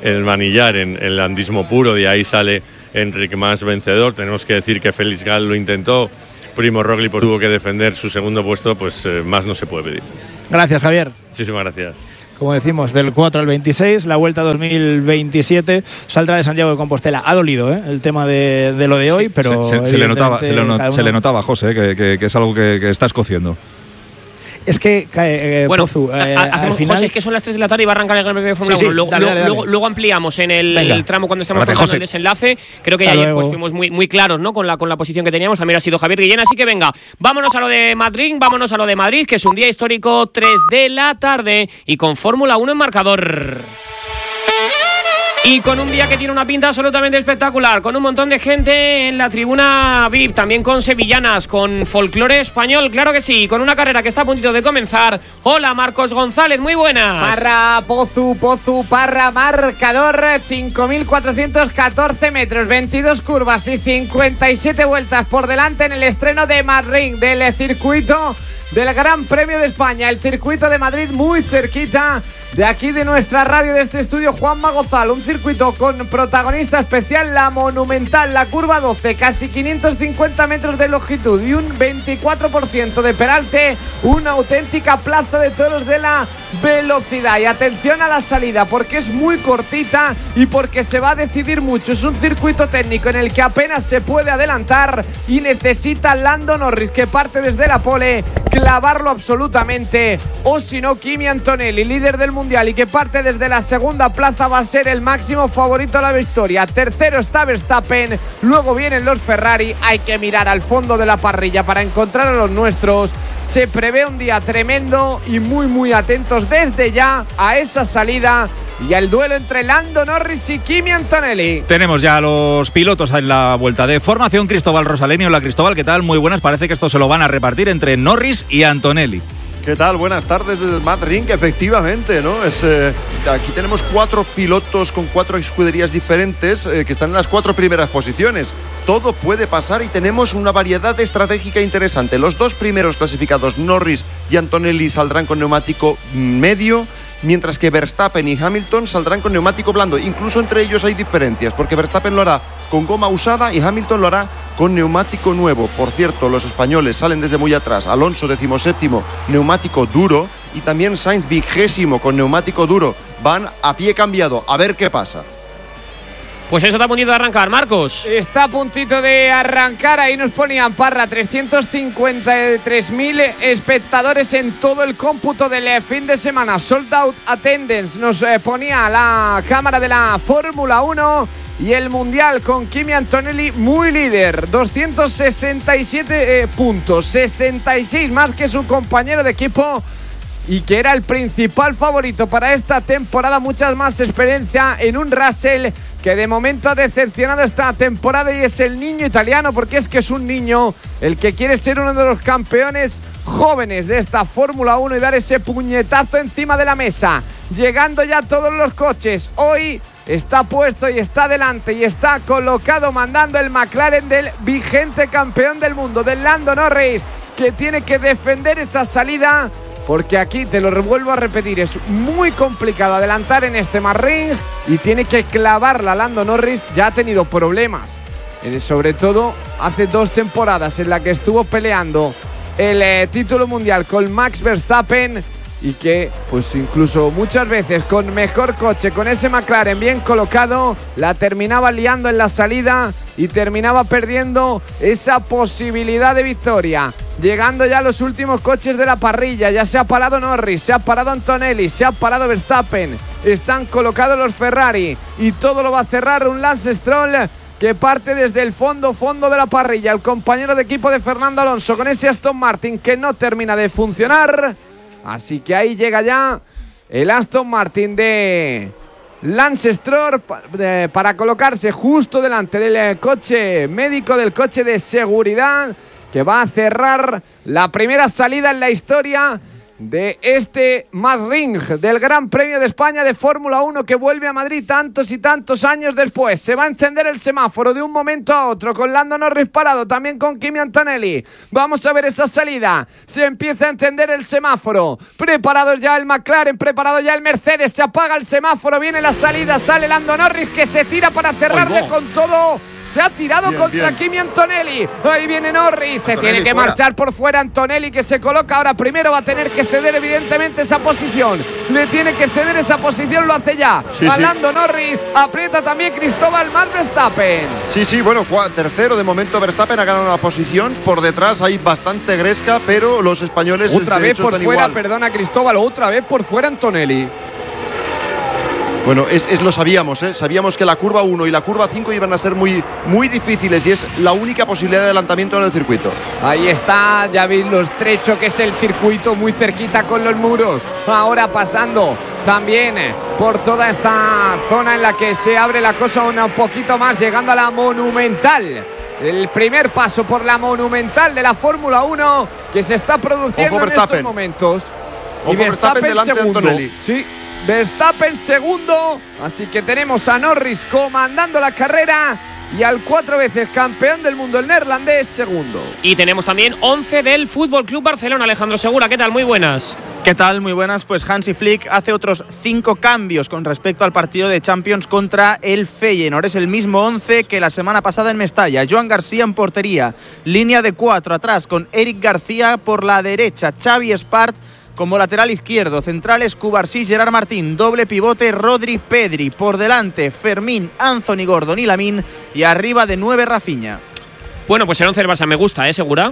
S: el manillar en el landismo puro, de ahí sale Enric Mas vencedor. Tenemos que decir que Félix Gal lo intentó, Primo Roglic pues, tuvo que defender su segundo puesto, pues eh, más no se puede pedir.
R: Gracias, Javier.
S: Muchísimas gracias.
R: Como decimos, del cuatro al veintiséis, la Vuelta dos mil veintisiete saldrá de Santiago de Compostela. Ha dolido ¿eh? el tema de, de lo de hoy, pero
F: se, se, se, le, notaba, se, le, no, uno... se le notaba, José, que, que, que es algo que, que está escociendo.
R: Es que, eh,
D: bueno,
R: Pozu, eh,
D: hacemos,
R: al final...
D: José, es que son las tres de la tarde y va a arrancar el Gran Premio de Fórmula
R: sí, sí,
D: uno. Luego,
R: dale, dale, dale.
D: Luego, luego ampliamos en el, el tramo cuando estamos
F: Gracias,
D: contando
F: José.
D: el desenlace. Creo que
R: Hasta
D: ayer
R: luego.
D: pues, fuimos muy, muy claros ¿no? con, la, con la posición que teníamos. También ha sido Javier Guillén. Así que venga, vámonos a lo de Madrid, vámonos a lo de Madrid, que es un día histórico, tres de la tarde y con Fórmula uno en marcador. Y con un día que tiene una pinta absolutamente espectacular, con un montón de gente en la tribuna V I P, también con sevillanas, con folclore español, claro que sí, con una carrera que está a puntito de comenzar. Hola, Marcos González, muy buenas.
T: Parra, Pozu, Pozu, Parra, marcador, cinco mil cuatrocientos catorce metros, veintidós curvas y cincuenta y siete vueltas por delante en el estreno de Madrid, del circuito del Gran Premio de España, el circuito de Madrid muy cerquita de aquí de nuestra radio, de este estudio Juanma Gozal, un circuito con protagonista especial, la Monumental, la curva doce, casi quinientos cincuenta metros de longitud y un veinticuatro por ciento de peralte, una auténtica plaza de toros de la velocidad. Y atención a la salida, porque es muy cortita y porque se va a decidir mucho. Es un circuito técnico en el que apenas se puede adelantar y necesita Lando Norris, que parte desde la pole, clavarlo absolutamente, o si no Kimi Antonelli, líder del mundial y que parte desde la segunda plaza, va a ser el máximo favorito a la victoria. Tercero está Verstappen, luego vienen los Ferrari. Hay que mirar al fondo de la parrilla para encontrar a los nuestros. Se prevé un día tremendo y muy muy atentos desde ya a esa salida y al duelo entre Lando Norris y Kimi Antonelli.
F: Tenemos ya a los pilotos en la vuelta de formación. Cristóbal Rosaleni. Hola, Cristóbal, ¿qué tal? Muy buenas. Parece que esto se lo van a repartir entre Norris y Antonelli.
U: ¿Qué tal? Buenas tardes desde el Mad Ring, efectivamente, ¿no? Es, eh, aquí tenemos cuatro pilotos con cuatro escuderías diferentes eh, que están en las cuatro primeras posiciones. Todo puede pasar y tenemos una variedad estratégica interesante. Los dos primeros clasificados, Norris y Antonelli, saldrán con neumático medio, mientras que Verstappen y Hamilton saldrán con neumático blando. Incluso entre ellos hay diferencias, porque Verstappen lo hará con goma usada y Hamilton lo hará con neumático nuevo. Por cierto, los españoles salen desde muy atrás. Alonso, decimoséptimo, neumático duro, y también Sainz, vigésimo, con neumático duro. Van a pie cambiado, a ver qué pasa.
D: Pues eso está a puntito de arrancar, Marcos.
T: Está a puntito de arrancar, ahí nos ponían Parra, trescientos cincuenta y tres mil espectadores en todo el cómputo del fin de semana. Sold out attendance, nos eh, ponía la cámara de la Fórmula uno y el Mundial con Kimi Antonelli muy líder, doscientos sesenta y siete eh, puntos, sesenta y seis más que su compañero de equipo y que era el principal favorito para esta temporada. Muchas más experiencia en un Russell que de momento ha decepcionado esta temporada, y es el niño italiano, porque es que es un niño el que quiere ser uno de los campeones jóvenes de esta Fórmula uno y dar ese puñetazo encima de la mesa. Llegando ya todos los coches, hoy está puesto y está delante y está colocado mandando el McLaren del vigente campeón del mundo, del Lando Norris, que tiene que defender esa salida, porque aquí, te lo vuelvo a repetir, es muy complicado adelantar en este Ring y tiene que clavarla. Lando Norris ya ha tenido problemas, eh, sobre todo hace dos temporadas en la que estuvo peleando el eh, título mundial con Max Verstappen, y que pues incluso muchas veces con mejor coche, con ese McLaren bien colocado, la terminaba liando en la salida y terminaba perdiendo esa posibilidad de victoria. Llegando ya los últimos coches de la parrilla, ya se ha parado Norris, se ha parado Antonelli, se ha parado Verstappen, están colocados los Ferrari y todo lo va a cerrar un Lance Stroll que parte desde el fondo, fondo de la parrilla, el compañero de equipo de Fernando Alonso con ese Aston Martin que no termina de funcionar. Así que ahí llega ya el Aston Martin de Lance Stroll para colocarse justo delante del coche médico, del coche de seguridad, que va a cerrar la primera salida en la historia de este Madrid, del Gran Premio de España de Fórmula uno que vuelve a Madrid tantos y tantos años después. Se va a encender el semáforo de un momento a otro con Lando Norris parado, también con Kimi Antonelli. Vamos a ver esa salida. Se empieza a encender el semáforo. Preparados ya el McLaren, preparado ya el Mercedes. Se apaga el semáforo, viene la salida, sale Lando Norris que se tira para cerrarle
U: Oigo.
T: con todo. Se ha tirado
U: Bien,
T: contra
U: bien.
T: Kimi Antonelli. Ahí viene Norris. Se
U: Antonelli
T: tiene que
U: fuera.
T: marchar por fuera Antonelli, que se coloca ahora primero. Va a tener que ceder evidentemente esa posición. Le tiene que ceder esa posición. Lo hace ya.
U: Sí,
T: a
U: sí.
T: Lando Norris. Aprieta también Cristóbal Max Verstappen.
U: Sí, sí, bueno, cua- tercero de momento Verstappen ha ganado una posición. Por detrás hay bastante gresca, pero los españoles
T: Otra
U: de
T: vez
U: hecho,
T: por
U: están
T: fuera,
U: igual.
T: perdona Cristóbal. Otra vez por fuera Antonelli.
U: Bueno, es, es lo sabíamos, ¿eh? Sabíamos que la curva uno y la curva cinco iban a ser muy, muy difíciles y es la única posibilidad de adelantamiento en el circuito.
T: Ahí está, ya veis lo estrecho que es el circuito, muy cerquita con los muros. Ahora pasando también por toda esta zona en la que se abre la cosa un poquito más, llegando a la Monumental. El primer paso por la Monumental de la Fórmula uno que se está produciendo
U: Ojo,
T: en estos
U: Verstappen.
T: momentos.
U: Ojo,
T: Y
U: Verstappen delante de
T: segundo.
U: Antonelli.
T: Sí, Verstappen segundo. Así que tenemos a Norris comandando la carrera y al cuatro veces campeón del mundo, el neerlandés, segundo.
D: Y tenemos también once del Fútbol Club Barcelona. Alejandro Segura, ¿qué tal? Muy buenas.
G: ¿Qué tal? Muy buenas. Pues Hansi Flick hace otros cinco cambios con respecto al partido de Champions contra el Feyenoord. Es el mismo once que la semana pasada en Mestalla. Joan García en portería. Línea de cuatro atrás con Eric García por la derecha. Xavi Espart como lateral izquierdo. Centrales Cubarsí, Gerard Martín. Doble pivote Rodri, Pedri. Por delante Fermín, Anthony Gordon y Lamine. Y arriba de nueve Rafinha.
D: Bueno, pues el once del Barça me gusta, ¿eh? Segura.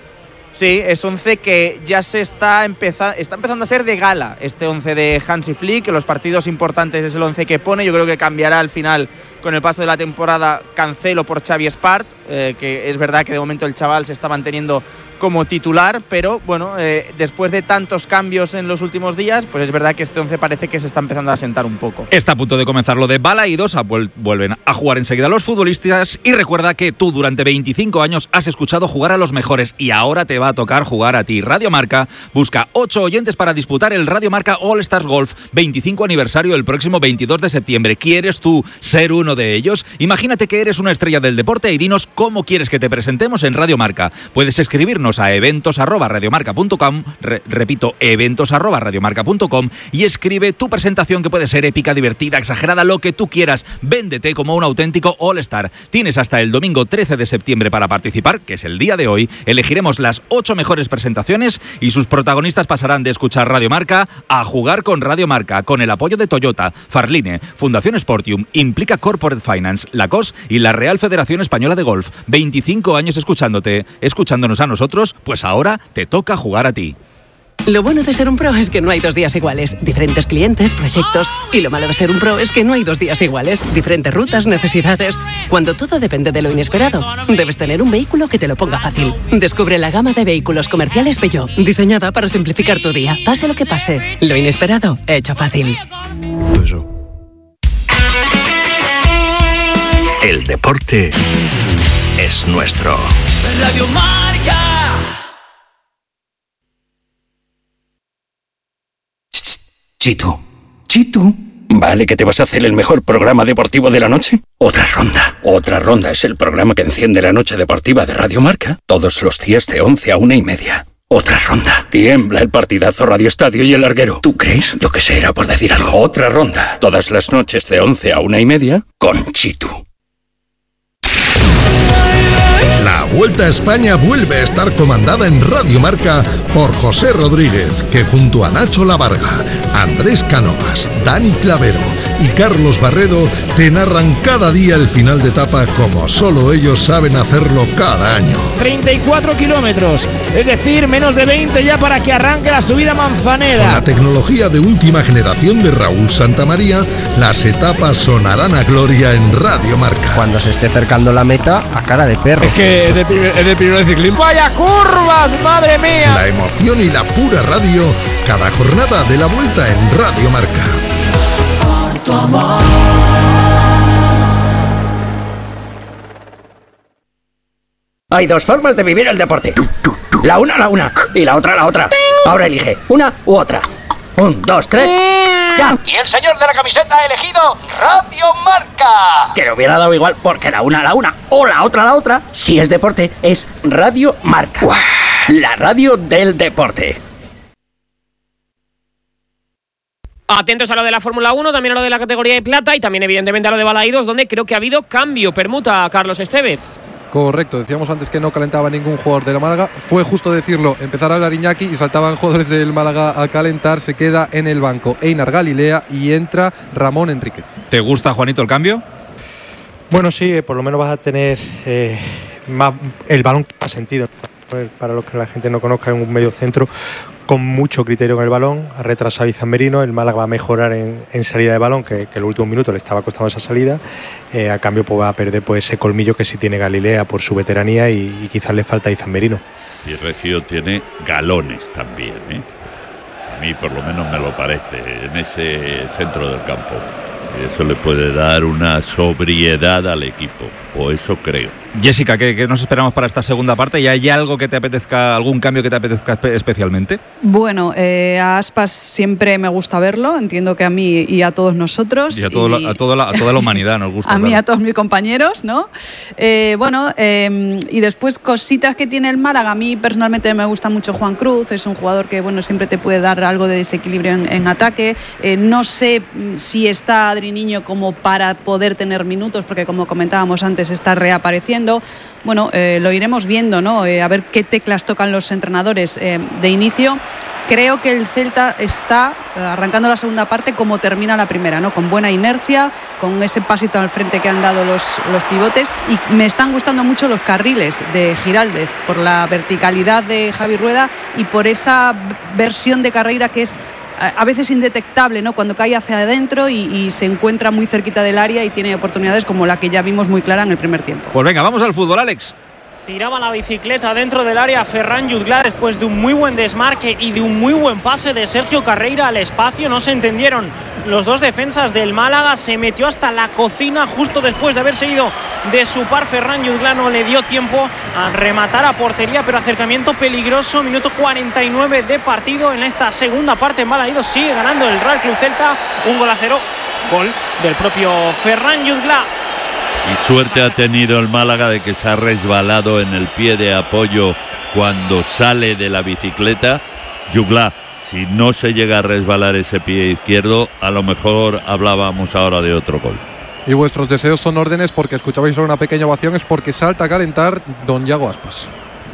G: Sí, es once que ya se está, empeza está empezando a ser de gala este once de Hansi Flick. Los partidos importantes es el once que pone. Yo creo que cambiará al final con el paso de la temporada Cancelo por Xavi Espart, eh, que es verdad que de momento el chaval se está manteniendo como titular, pero bueno, eh, después de tantos cambios en los últimos días, pues es verdad que este once parece que se está empezando a asentar un poco.
F: Está a punto de comenzar lo de Balaídos, vuelven a jugar enseguida los futbolistas y recuerda que tú durante veinticinco años has escuchado jugar a los mejores y ahora te va a tocar jugar a ti. Radio Marca busca ocho oyentes para disputar el Radio Marca All Stars Golf veinticinco aniversario el próximo veintidós de septiembre. ¿Quieres tú ser uno de ellos? Imagínate que eres una estrella del deporte y dinos cómo quieres que te presentemos en Radio Marca. Puedes escribirnos a eventos arroba radiomarca punto com, re, repito, eventos arroba radiomarca punto com y escribe tu presentación que puede ser épica, divertida, exagerada, lo que tú quieras. Véndete como un auténtico All-Star. Tienes hasta el domingo trece de septiembre para participar, que es el día de hoy. Elegiremos las ocho mejores presentaciones y sus protagonistas pasarán de escuchar Radio Marca a jugar con Radio Marca, con el apoyo de Toyota, Farline, Fundación Sportium, Implica Corporate Finance, La C O S y la Real Federación Española de Golf. veinticinco años escuchándote, escuchándonos a nosotros. Pues ahora te toca jugar a ti.
V: Lo bueno de ser un pro es que no hay dos días iguales. Diferentes clientes, proyectos. Y lo malo de ser un pro es que no hay dos días iguales. Diferentes rutas, necesidades. Cuando todo depende de lo inesperado, debes tener un vehículo que te lo ponga fácil. Descubre la gama de vehículos comerciales Peugeot, diseñada para simplificar tu día. Pase lo que pase, lo inesperado, hecho fácil.
K: El deporte es nuestro.
L: Radio Marca.
K: Chitu, Chitu. ¿Vale que te vas a hacer el mejor programa deportivo de la noche? Otra ronda. Otra ronda es el programa que enciende la noche deportiva de Radio Marca todos los días de once a una y media. Otra ronda. Tiembla el partidazo Radio Estadio y el larguero. ¿Tú crees? Yo que sé, era por decir algo. Otra ronda. Todas las noches de once a una y media con Chitu.
N: La Vuelta a España vuelve a estar comandada en Radio Marca por José Rodríguez, que junto a Nacho Lavarga, Andrés Cánovas, Dani Clavero y Carlos Barredo te narran cada día el final de etapa como solo ellos saben hacerlo cada año.
R: treinta y cuatro kilómetros, es decir, menos de veinte ya para que arranque la subida Manzaneda.
N: Con la tecnología de última generación de Raúl Santamaría, las etapas sonarán a gloria en Radio Marca.
W: Cuando se esté acercando la meta, a cara de perro.
R: Es que es de, es de primero de ciclismo. ¡Vaya curvas, madre mía!
N: La emoción y la pura radio, cada jornada de la Vuelta en Radio Marca.
L: Por tu amor.
X: Hay dos formas de vivir el deporte. La una la una y la otra la otra.
A: Ahora elige, una u otra. Un, dos, tres. ¡Ya!
E: Y el señor de la camiseta ha elegido Radio Marca.
A: Que le hubiera dado igual porque la una a la una o la otra a la otra, si es deporte, es Radio Marca. ¡Uah! La radio del deporte.
D: Atentos a lo de la Fórmula uno, también a lo de la categoría de plata y también evidentemente a lo de Balaídos, donde creo que ha habido cambio, permuta, Carlos Estevez.
C: Correcto, decíamos antes que no calentaba ningún jugador de la Málaga. Fue justo decirlo, empezar a hablar Iñaki y saltaban jugadores del Málaga a calentar. Se queda en el banco Einar Galilea y entra Ramón Enríquez.
F: ¿Te gusta, Juanito, el cambio?
I: Bueno, sí, por lo menos vas a tener eh, más, el balón más sentido. Para los que la gente no conozca, es un medio centro con mucho criterio con el balón. Ha retrasado Izan Merino. El Málaga va a mejorar en, en salida de balón, que, que en los últimos minutos le estaba costando esa salida. Eh, a cambio, pues va a perder pues, ese colmillo que sí tiene Galilea por su veteranía y, y quizás le falta a Izan Merino.
B: Y Reggio tiene galones también, ¿eh? A mí por lo menos me lo parece, en ese centro del campo. Y eso le puede dar una sobriedad al equipo, o eso creo.
F: Jessica, ¿qué, qué nos esperamos para esta segunda parte? ¿Y hay algo que te apetezca, algún cambio que te apetezca especialmente?
H: Bueno, eh, a Aspas siempre me gusta verlo, entiendo que a mí y a todos nosotros.
F: Y a, todo
H: y...
F: La, a, toda, la, a toda la humanidad nos gusta.
H: A mí,
F: claro.
H: a todos mis compañeros, ¿no? Eh, bueno, eh, y después cositas que tiene el Málaga. A mí personalmente me gusta mucho Juan Cruz, es un jugador que bueno siempre te puede dar algo de desequilibrio en, en ataque. Eh, no sé si está Adri Niño como para poder tener minutos, porque como comentábamos antes está reapareciendo. Bueno, eh, lo iremos viendo, ¿no? Eh, a ver qué teclas tocan los entrenadores eh, de inicio. Creo que el Celta está eh, arrancando la segunda parte como termina la primera, ¿no? Con buena inercia, con ese pasito al frente que han dado los, los pivotes, y me están gustando mucho los carriles de Giraldez por la verticalidad de Javi Rueda y por esa versión de carrera que es a veces indetectable, ¿no? Cuando cae hacia adentro y, y se encuentra muy cerquita del área y tiene oportunidades como la que ya vimos muy clara en el primer tiempo.
F: Pues venga, vamos al fútbol, Alex.
X: Tiraba la bicicleta dentro del área Ferran Jutgla después de un muy buen desmarque y de un muy buen pase de Sergio Carreira al espacio. No se entendieron los dos defensas del Málaga. Se metió hasta la cocina justo después de haberse ido de su par. Ferran Jutgla no le dio tiempo a rematar a portería, pero acercamiento peligroso. Minuto cuarenta y nueve de partido en esta segunda parte. En Balaídos sigue ganando el Real Club Celta. Un gol a cero. Gol del propio Ferran Jutgla.
B: Y suerte ha tenido el Málaga de que se ha resbalado en el pie de apoyo cuando sale de la bicicleta. Jutgla, si no se llega a resbalar ese pie izquierdo, a lo mejor hablábamos ahora de otro gol.
C: Y vuestros deseos son órdenes, porque escuchabais solo una pequeña ovación, es porque salta a calentar don Yago Aspas.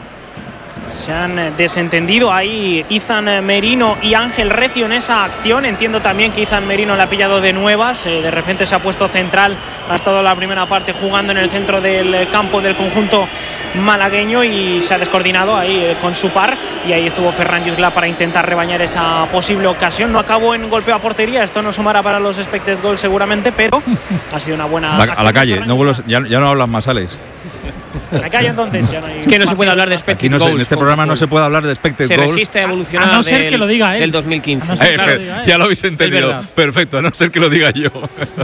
X: Se han desentendido ahí Izan Merino y Ángel Recio en esa acción. Entiendo también que Izan Merino le ha pillado de nuevas. Eh, de repente se ha puesto central. Ha estado la primera parte jugando en el centro del campo del conjunto malagueño y se ha descoordinado ahí eh, con su par. Y ahí estuvo Ferran Jutgla para intentar rebañar esa posible ocasión. No acabó en golpeo a portería. Esto no sumará para los expected goals seguramente, pero ha sido una buena.
F: La, a la calle. No vuelvos, ya, ya no hablas más, Alex.
X: En la calle entonces ya no hay.
D: Es que no se puede hablar de expected
F: no
D: goals.
F: En este programa no se puede hablar de expected
D: se
F: goals.
D: Se resiste a evolucionar
X: a no ser
D: del,
X: que lo diga él.
D: del dos mil quince.
X: No
F: eh, claro, que ya lo habéis entendido. Perfecto, a no ser que lo diga yo.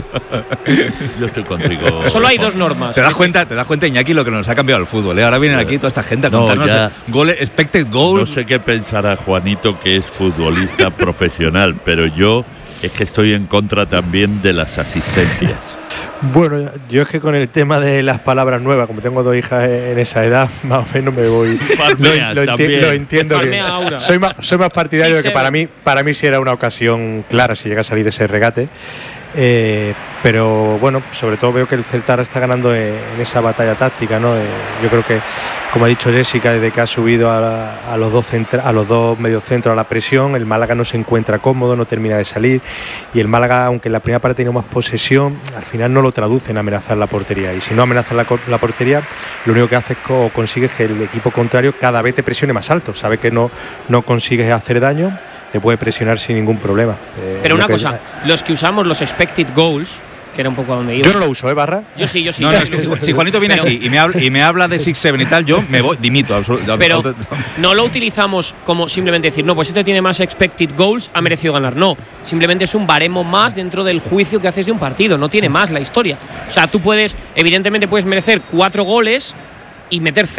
B: Yo estoy contigo.
D: Solo hay dos normas.
F: ¿Te das cuenta, te das cuenta, Iñaki, lo que nos ha cambiado el fútbol? ¿eh? Ahora vienen aquí toda esta gente a
B: no,
F: contarnos
B: ya,
F: goles, expected goals.
B: No sé qué pensará Juanito, que es futbolista profesional, pero yo es que estoy en contra también de las asistencias.
I: Bueno, yo es que con el tema de las palabras nuevas, como tengo dos hijas en esa edad, más o menos me voy.
B: Farmeas,
I: lo, lo, enti lo entiendo bien. Soy más, soy más partidario sí, de que para mí, para mí sí era una ocasión clara si llega a salir de ese regate. Eh, pero bueno, sobre todo veo que el Celta ahora está ganando en, en esa batalla táctica, ¿no? Eh, yo creo que, como ha dicho Jessica, desde que ha subido a, la, a los dos centra, a los dos mediocentros a la presión, el Málaga no se encuentra cómodo, no termina de salir, y el Málaga, aunque en la primera parte tenía más posesión, al final no lo traduce en amenazar la portería, y si no amenaza la, la portería, lo único que hace es o consigue que el equipo contrario cada vez te presione más alto, sabe que no, no consigues hacer daño, te puede presionar sin ningún problema. Eh,
D: Pero una
I: que
D: cosa, es, los que usamos los expected goals, que era un poco a donde iba.
I: Yo no lo uso, ¿eh, Barra?
D: Yo sí, yo sí.
F: No, no, es que si, si Juanito viene pero, aquí y me, habla, y me habla de six seven y tal, yo me voy, dimito. Absolutamente.
D: Pero no lo utilizamos como simplemente decir, no, pues este tiene más expected goals, ha merecido ganar. No, simplemente es un baremo más dentro del juicio que haces de un partido, no tiene más la historia. O sea, tú puedes, evidentemente puedes merecer cuatro goles y meter cero.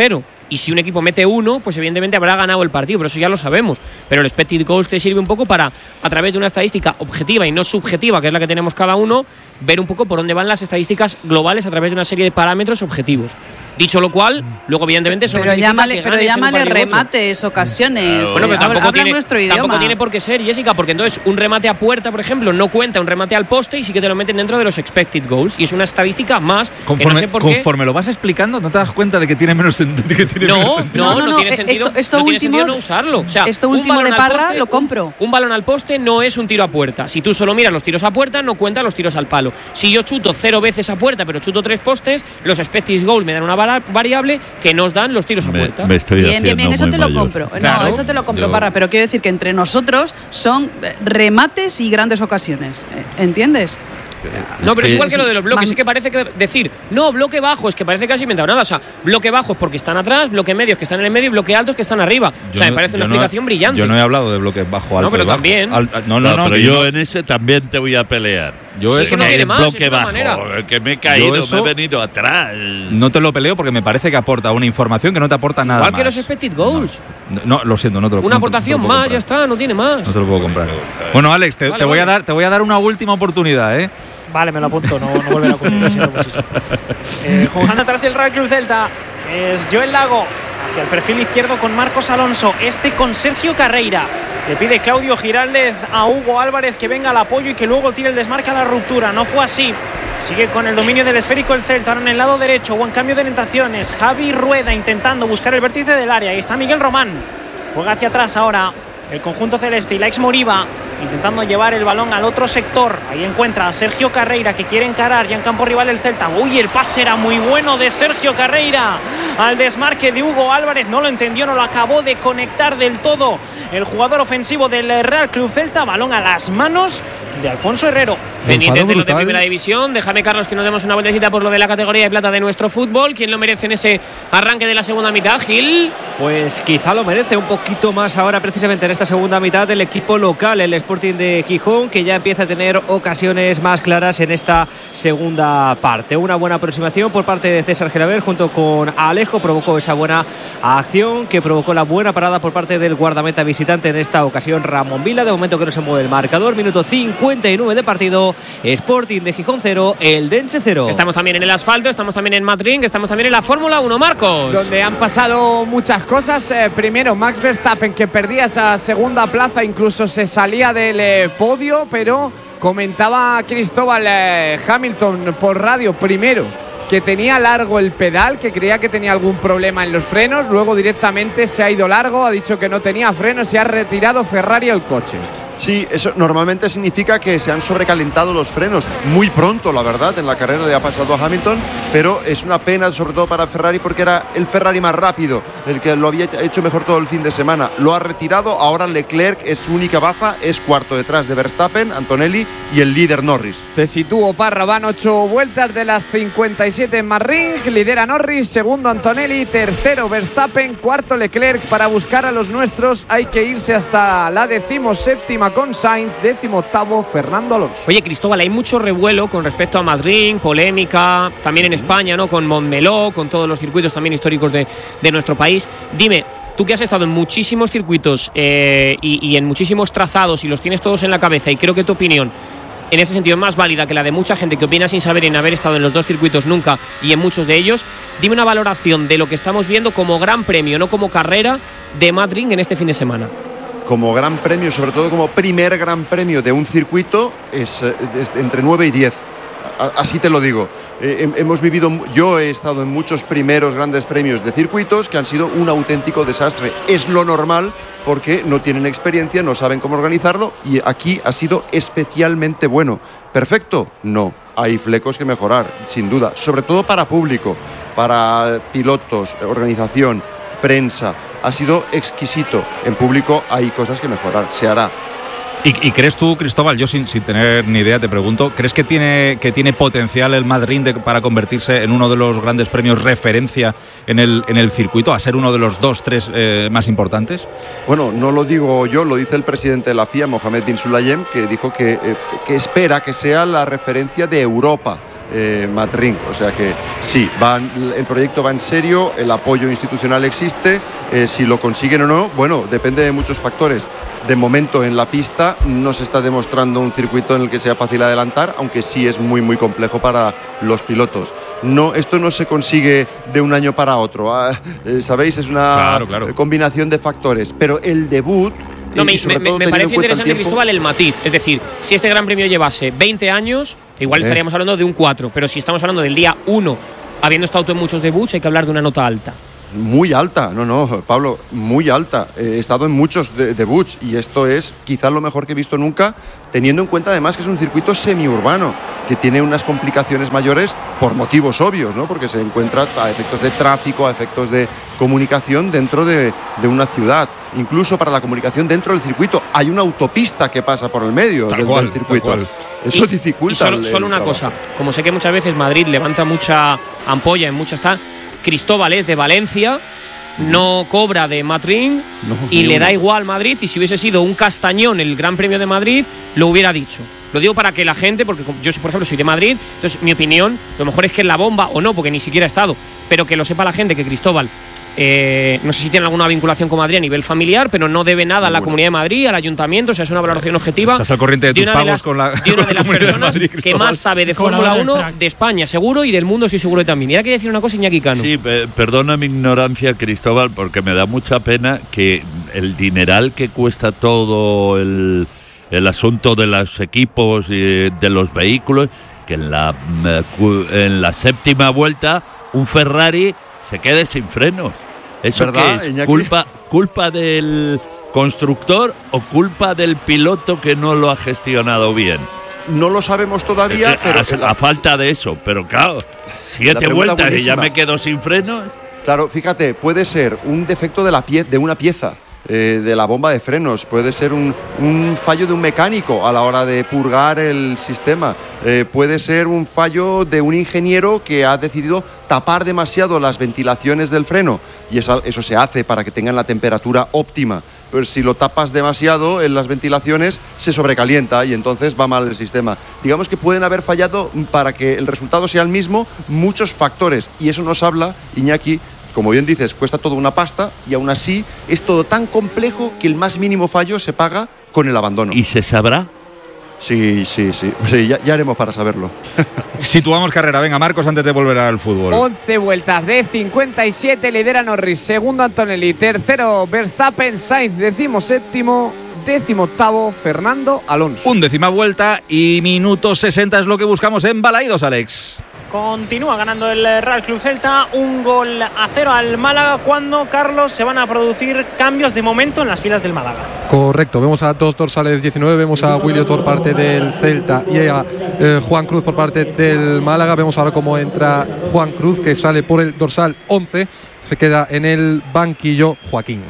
D: y si un equipo mete uno, pues evidentemente habrá ganado el partido, pero eso ya lo sabemos. Pero el expected goals te sirve un poco para, a través de una estadística objetiva y no subjetiva, que es la que tenemos cada uno, ver un poco por dónde van las estadísticas globales a través de una serie de parámetros objetivos. Dicho lo cual, luego evidentemente eso
H: pero
D: no
H: llámale,
D: que
H: pero llámale remates, ocasiones.
D: Bueno, pero tampoco
H: habla
D: tiene,
H: nuestro
D: tampoco
H: idioma.
D: tiene por qué ser, Jessica, porque entonces un remate a puerta, por ejemplo, no cuenta un remate al poste y sí que te lo meten dentro de los expected goals. Y es una estadística más
F: Conforme,
D: que no sé por qué.
F: conforme lo vas explicando, ¿no te das cuenta de que tiene menos, sen- de que tiene
D: No,
F: menos sentido?
D: no, no,
H: No, no,
D: tiene
H: no,
D: sentido,
H: esto- esto
D: no tiene
H: último-
D: sentido no usarlo. O sea,
H: esto
D: un
H: último
D: balón
H: de
D: al
H: Parra
D: poste,
H: lo compro.
D: Un, un balón al poste no es un tiro a puerta. Si tú solo miras los tiros a puerta, no cuentan los tiros al palo. Si yo chuto cero veces a puerta, pero chuto tres postes, los expected goals me dan una vara- variable que nos dan los tiros a
B: Me,
D: puerta.
B: me estoy
H: Bien, bien, bien,
B: haciendo
H: eso
B: muy
H: te lo
B: mayor.
H: compro.
D: Claro.
H: No, eso te lo compro,
B: Yo-
H: Parra, pero quiero decir que entre nosotros son eh, remates y grandes ocasiones. eh, ¿Entiendes?
D: No, pero es
B: que-
D: igual que lo de los bloques.
H: Man-
D: Es que parece que decir, no, bloque bajo, es que parece que has inventado nada. O sea, bloque bajo es porque están atrás, bloque medio es que están en el medio y bloque alto es que están arriba. O sea, me
F: no-
D: parece una
F: yo no-
D: explicación brillante.
F: Yo no he hablado de bloques bajo, alto
D: No, pero
F: y bajo.
D: también.
F: Al- al- no, no, no,
B: pero
F: que
B: yo en ese también te voy a pelear.
F: Yo
D: Sí,
F: eso
D: que no
F: no,
D: tiene
B: el
D: más,
B: bloque
D: es una
B: bajo,
D: manera.
B: que me he caído,
F: Yo eso-
B: me he venido atrás.
F: no te lo peleo porque me parece que aporta una información que no te aporta nada
D: Igual
F: más.
D: que los expected goals.
F: No, no, lo siento, no te lo
D: Una
F: no te- no te
D: aportación
F: lo puedo
D: más, ya
F: comprar.
D: está, no tiene más.
F: No te lo puedo comprar. Bueno, Alex, te,
D: Vale,
F: te voy a
D: vale.
F: dar, te voy a dar una última oportunidad, ¿eh?
X: Vale, me lo apunto, no, no volverá a ocurrir, lo siento muchísimo. Eh, jugando atrás del Real Club Celta es Joel Lago hacia el perfil izquierdo con Marcos Alonso, este con Sergio Carreira. Le pide Claudio Giraldez a Hugo Álvarez que venga al apoyo y que luego tire el desmarque a la ruptura. No fue así. Sigue con el dominio del esférico el Celta, ahora en el lado derecho, buen cambio de orientaciones. Javi Rueda intentando buscar el vértice del área. Ahí está Miguel Román. Juega hacia atrás ahora el conjunto celeste y Laix Moriba intentando llevar el balón al otro sector. Ahí encuentra a Sergio Carreira que quiere encarar ya en campo rival el Celta. Uy, el pase era muy bueno de Sergio Carreira al desmarque de Hugo Álvarez. No lo entendió, no lo acabó de conectar del todo el jugador ofensivo del Real Club Celta. Balón a las manos de Alfonso Herrero.
D: Pendientes de lo de
C: brutal.
D: primera división. Déjame, Carlos, que nos demos una vueltecita por lo de la categoría de plata de nuestro fútbol. ¿Quién lo merece en ese arranque de la segunda mitad, Gil?
J: Pues quizá lo merece un poquito más ahora, precisamente en esta segunda mitad, el equipo local, el Sporting de Gijón, que ya empieza a tener ocasiones más claras en esta segunda parte. Una buena aproximación por parte de César Geraber junto con Alejo, provocó esa buena acción que provocó la buena parada por parte del guardameta visitante, en esta ocasión Ramón Vila. De momento que no se mueve el marcador, minuto cincuenta y nueve de partido, Sporting de Gijón cero, Eldense cero.
D: Estamos también en el asfalto, estamos también en Madrid, estamos también en la Fórmula uno, Marcos.
T: Donde han pasado muchas cosas. Eh, primero, Max Verstappen, que perdía esa segunda plaza, incluso se salía del eh, podio, pero comentaba Cristóbal eh, Hamilton por radio, primero, que tenía largo el pedal, que creía que tenía algún problema en los frenos, luego directamente se ha ido largo, ha dicho que no tenía frenos y ha retirado Ferrari el coche.
U: Sí, eso normalmente significa que se han sobrecalentado los frenos muy pronto, la verdad, en la carrera le ha pasado a Hamilton, pero es una pena sobre todo para Ferrari porque era el Ferrari más rápido, el que lo había hecho mejor todo el fin de semana. Lo ha retirado, ahora Leclerc es su única baza, es cuarto detrás de Verstappen, Antonelli y el líder Norris.
T: Te sitúo, Parra, van ocho vueltas de las cincuenta y siete en Marring, lidera Norris, segundo Antonelli, tercero Verstappen, cuarto Leclerc. Para buscar a los nuestros hay que irse hasta la decimoséptima con Sainz, décimo octavo Fernando Alonso.
D: Oye, Cristóbal, hay mucho revuelo con respecto a Madrid, polémica, también en España, ¿no? Con Montmeló, con todos los circuitos también históricos de, de nuestro país. Dime, tú que has estado en muchísimos circuitos eh, y, y en muchísimos trazados y los tienes todos en la cabeza, y creo que tu opinión en ese sentido es más válida que la de mucha gente que opina sin saber y en haber estado en los dos circuitos nunca y en muchos de ellos, dime una valoración de lo que estamos viendo como gran premio, no como carrera, de Madrid en este fin de semana.
U: Como gran premio, sobre todo como primer gran premio de un circuito, es, es entre nueve y diez. Así te lo digo. Eh, hemos vivido, yo he estado en muchos primeros grandes premios de circuitos que han sido un auténtico desastre. Es lo normal porque no tienen experiencia, no saben cómo organizarlo y aquí ha sido especialmente bueno. ¿Perfecto? No. Hay flecos que mejorar, sin duda. Sobre todo para público, para pilotos, organización, prensa. Ha sido exquisito. En público hay cosas que mejorar. Se hará.
F: ¿Y, y crees tú, Cristóbal, yo sin, sin tener ni idea te pregunto, ¿crees que tiene, que tiene potencial el Madrid de, para convertirse en uno de los grandes premios referencia en el, en el circuito, a ser uno de los dos, tres eh, más importantes?
U: Bueno, no lo digo yo, lo dice el presidente de la F I A, Mohamed bin Sulayem, que dijo que, eh, que espera que sea la referencia de Europa eh, Madrid. O sea que sí, van, el proyecto va en serio, el apoyo institucional existe, eh, si lo consiguen o no, bueno, depende de muchos factores. De momento en la pista no se está demostrando un circuito en el que sea fácil adelantar, aunque sí es muy muy complejo para los pilotos. No, esto no se consigue de un año para otro, ah, eh, sabéis, es una
F: claro, claro.
U: combinación de factores, pero el debut
D: no,
U: y,
D: me,
U: y sobre
D: me,
U: todo
D: me parece interesante,
U: el
D: Cristóbal, el matiz. Es decir, si este Gran Premio llevase veinte años, igual eh. estaríamos hablando de un cuatro, pero si estamos hablando del día uno, habiendo estado tú en muchos debuts, hay que hablar de una nota alta.
U: Muy alta, no, no, Pablo, muy alta. He estado en muchos de, debuts y esto es quizás lo mejor que he visto nunca, teniendo en cuenta además que es un circuito semiurbano, que tiene unas complicaciones mayores por motivos obvios, ¿no? Porque se encuentra a efectos de tráfico, a efectos de comunicación dentro de, de una ciudad. Incluso para la comunicación dentro del circuito hay una autopista que pasa por el medio del,
F: cual,
U: del circuito. Eso
D: y,
U: dificulta.
D: Y solo,
U: el,
D: solo
U: el
D: una
U: trabajo.
D: cosa, como sé que muchas veces Madrid levanta mucha ampolla en muchas tal, Cristóbal es de Valencia, no cobra de Madrid no, y le uno. da igual Madrid, y si hubiese sido un Castañón el Gran Premio de Madrid, lo hubiera dicho. Lo digo para que la gente, porque yo por ejemplo soy de Madrid, entonces mi opinión, lo mejor es que es la bomba o no, porque ni siquiera he estado, pero que lo sepa la gente que Cristóbal, eh, no sé si tiene alguna vinculación con Madrid a nivel familiar, pero no debe nada a la bueno. Comunidad de Madrid, al ayuntamiento, o sea, es una valoración objetiva.
F: Estás al corriente de, de tus pagos de las, con la
D: de una de las personas de Madrid, que más sabe de Fórmula uno de España, seguro, y del mundo estoy seguro también. Y ahora quería decir una cosa, Iñaki Cano.
B: Sí, pe perdona mi ignorancia, Cristóbal, porque me da mucha pena que el dineral que cuesta todo el, el asunto de los equipos y de los vehículos, que en la, en la séptima vuelta un Ferrari se quede sin frenos. ¿Eso
U: ¿verdad,
B: qué es?
U: Iñaki?
B: ¿Culpa, ¿Culpa del constructor o culpa del piloto que no lo ha gestionado bien?
U: No lo sabemos todavía,
B: eh,
U: pero…
B: A,
U: la,
B: a falta de eso, pero claro, siete vueltas buenísima. Y ya me quedo sin frenos.
U: Claro, fíjate, puede ser un defecto de, la pie de una pieza. Eh, de la bomba de frenos, puede ser un, un fallo de un mecánico a la hora de purgar el sistema, eh, puede ser un fallo de un ingeniero que ha decidido tapar demasiado las ventilaciones del freno, y eso, eso se hace para que tengan la temperatura óptima, pero si lo tapas demasiado en las ventilaciones se sobrecalienta y entonces va mal el sistema. Digamos que pueden haber fallado, para que el resultado sea el mismo, muchos factores, y eso nos habla, Iñaki, como bien dices, cuesta todo una pasta y aún así es todo tan complejo que el más mínimo fallo se paga con el abandono.
B: ¿Y se sabrá?
U: Sí, sí, sí. sí ya, ya haremos para saberlo.
F: Situamos carrera. Venga, Marcos, antes de volver al fútbol.
T: once vueltas de cincuenta y siete, lidera Norris. Segundo Antonelli. Tercero Verstappen. Sainz, décimo séptimo. Décimo octavo Fernando Alonso.
F: Undécima vuelta y minuto sesenta es lo que buscamos en Balaídos, Alex.
X: Continúa ganando el Real Club Celta, un gol a cero al Málaga, cuando, Carlos, se van a producir cambios de momento en las filas del Málaga.
C: Correcto, vemos a dos dorsales diecinueve, vemos a Williot por parte del Celta y a eh, Juan Cruz por parte del Málaga. Vemos ahora cómo entra Juan Cruz, que sale por el dorsal once, se queda en el banquillo Joaquín.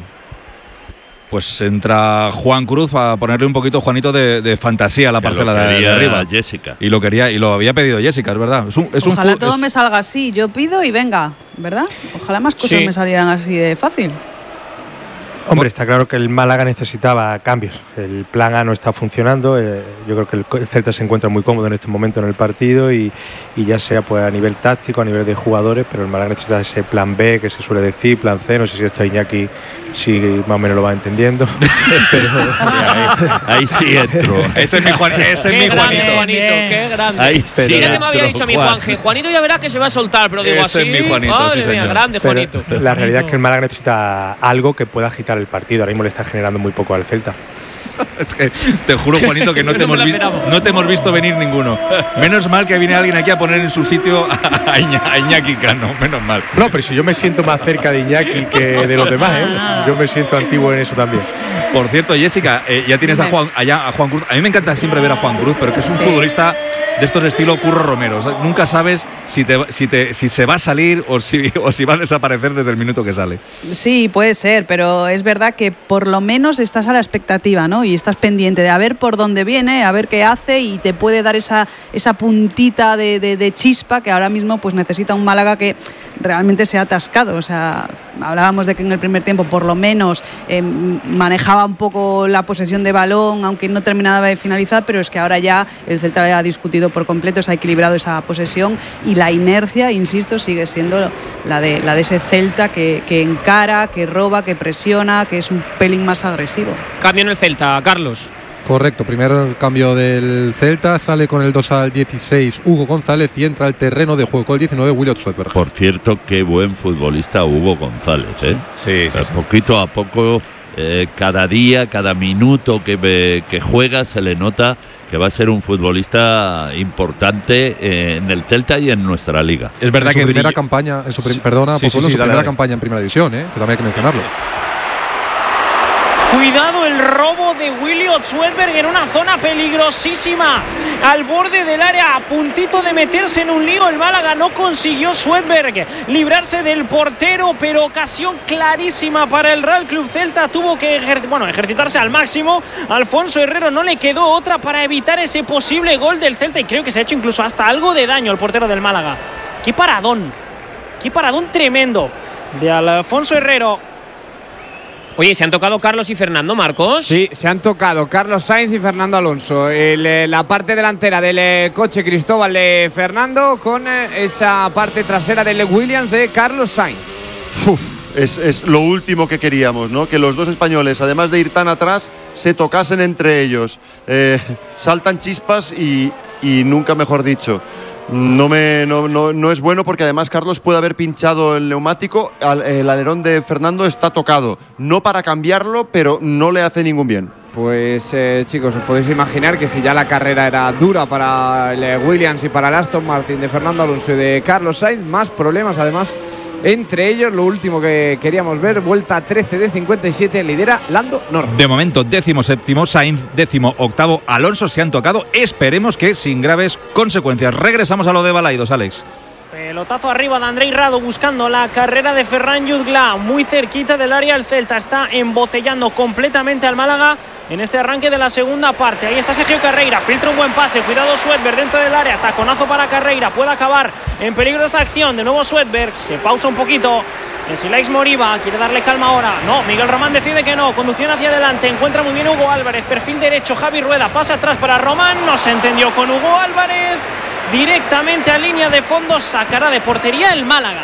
F: Pues entra Juan Cruz a ponerle un poquito, Juanito, de, de fantasía a la
B: que
F: parcela
B: lo
F: de, de arriba.
B: Jessica.
F: Y lo quería y lo había pedido Jessica, es verdad. Es un, es
H: Ojalá
F: un,
H: todo
F: es...
H: me salga así. Yo pido y venga, ¿verdad? Ojalá más cosas
R: sí.
H: me salieran así de fácil.
I: Hombre, está claro que el Málaga necesitaba cambios. El plan A no está funcionando. Eh, yo creo que el, el Celta se encuentra muy cómodo en este momento en el partido y, y ya sea pues a nivel táctico, a nivel de jugadores, pero el Málaga necesita ese plan B que se suele decir, plan C. No sé si esto Iñaki sí más o menos lo va entendiendo. Pero,
B: ahí, ahí sí entro.
F: Ese es mi, Juan, ese es
D: qué
F: mi
D: grande,
F: Juanito.
D: Juanito. Qué grande.
B: Ahí sí
D: Mira
B: entro,
D: que me había dicho a mi Juanje. Juanito ya verá que se va a soltar, pero digo
F: ese
D: así.
F: Es mi Juanito,
D: madre
F: sí,
D: mía, grande
I: pero
D: Juanito.
I: la realidad es que el Málaga necesita algo que pueda agitar el partido. Ahora mismo le está generando muy poco al Celta.
F: Es que te juro, Juanito, que no te,
D: No me
F: hemos,
D: la
F: vi
D: esperaba.
F: no te hemos visto venir ninguno. Menos mal que viene alguien aquí a poner en su sitio a, Iña a Iñaki Cano. Menos mal.
I: No, pero si yo me siento más cerca de Iñaki que de los demás, ¿eh? Yo me siento antiguo en eso también.
F: Por cierto, Jessica, eh, ya tienes a Juan, allá a Juan Cruz. A mí me encanta siempre ver a Juan Cruz, pero que es un sí. futbolista de estos de estilo Curro Romero. O sea, nunca sabes si, te, si, te, si se va a salir o si, o si va a desaparecer desde el minuto que sale.
H: Sí, puede ser, pero es verdad que por lo menos estás a la expectativa, ¿no? Y estás pendiente de a ver por dónde viene, a ver qué hace, y te puede dar esa, esa puntita de, de, de chispa que ahora mismo pues necesita un Málaga que realmente se ha atascado. O sea, hablábamos de que en el primer tiempo por lo menos eh, manejaba un poco la posesión de balón, aunque no terminaba de finalizar, pero es que ahora ya el Celta ha discutido por completo, se ha equilibrado esa posesión y la inercia, insisto, sigue siendo la de, la de ese Celta que, que encara, que roba, que presiona, que es un pelín más agresivo.
D: Cambio en el Celta, Carlos.
C: Correcto, primer cambio del Celta, sale con el dos al dieciséis Hugo González y entra al terreno de juego con el diecinueve Williot Swedberg.
B: Por cierto, qué buen futbolista Hugo González, ¿eh?
F: Sí, sí, sí.
B: Poquito a poco, eh, cada día, cada minuto que, que juega se le nota que va a ser un futbolista importante eh, en el Celta y en nuestra liga.
C: Es verdad en que su primera brilla. campaña, en su prim- perdona, sí, sí, sí, en su dale, primera dale. campaña en Primera División, ¿eh? Que también hay que mencionarlo.
X: Cuidado el robo de Williot Swedberg en una zona peligrosísima, al borde del área, a puntito de meterse en un lío. El Málaga no consiguió Swedberg librarse del portero, pero ocasión clarísima para el Real Club Celta. Tuvo que ejer- bueno, ejercitarse al máximo. Alfonso Herrero no le quedó otra para evitar ese posible gol del Celta, y creo que se ha hecho incluso hasta algo de daño al portero del Málaga. ¡Qué paradón! ¡Qué paradón tremendo de Alfonso Herrero! Oye, ¿se han tocado Carlos y Fernando, Marcos?
T: Sí, se han tocado Carlos Sainz y Fernando Alonso. El, la parte delantera del coche Cristóbal de Fernando con esa parte trasera del Williams de Carlos Sainz.
U: Uf, es, es lo último que queríamos, ¿no? Que los dos españoles, además de ir tan atrás, se tocasen entre ellos. Eh, saltan chispas y, y nunca mejor dicho. No, me, no, no, no es bueno porque además Carlos puede haber pinchado el neumático, el alerón de Fernando está tocado, no para cambiarlo, pero no le hace ningún bien.
T: Pues eh, chicos, os podéis imaginar que si ya la carrera era dura para el Williams y para el Aston Martin de Fernando Alonso y de Carlos Sainz, más problemas además entre ellos. Lo último que queríamos ver, vuelta trece de cincuenta y siete, lidera Lando Norris.
F: De momento décimo séptimo, Sainz décimo octavo, Alonso se han tocado, esperemos que sin graves consecuencias. Regresamos a lo de Balaidos, Alex.
X: Pelotazo arriba de Andrei Rado buscando la carrera de Ferran Jutgla, muy cerquita del área. El Celta está embotellando completamente al Málaga en este arranque de la segunda parte. Ahí está Sergio Carreira, filtra un buen pase, cuidado Swedberg dentro del área, taconazo para Carreira, puede acabar en peligro esta acción. De nuevo Swedberg, se pausa un poquito. Silaix Moriba quiere darle calma ahora. No, Miguel Román decide que no. Conducción hacia adelante. Encuentra muy bien Hugo Álvarez. Perfil derecho. Javi Rueda pasa atrás para Román. No se entendió con Hugo Álvarez. Directamente a línea de fondo. Sacará de portería el Málaga.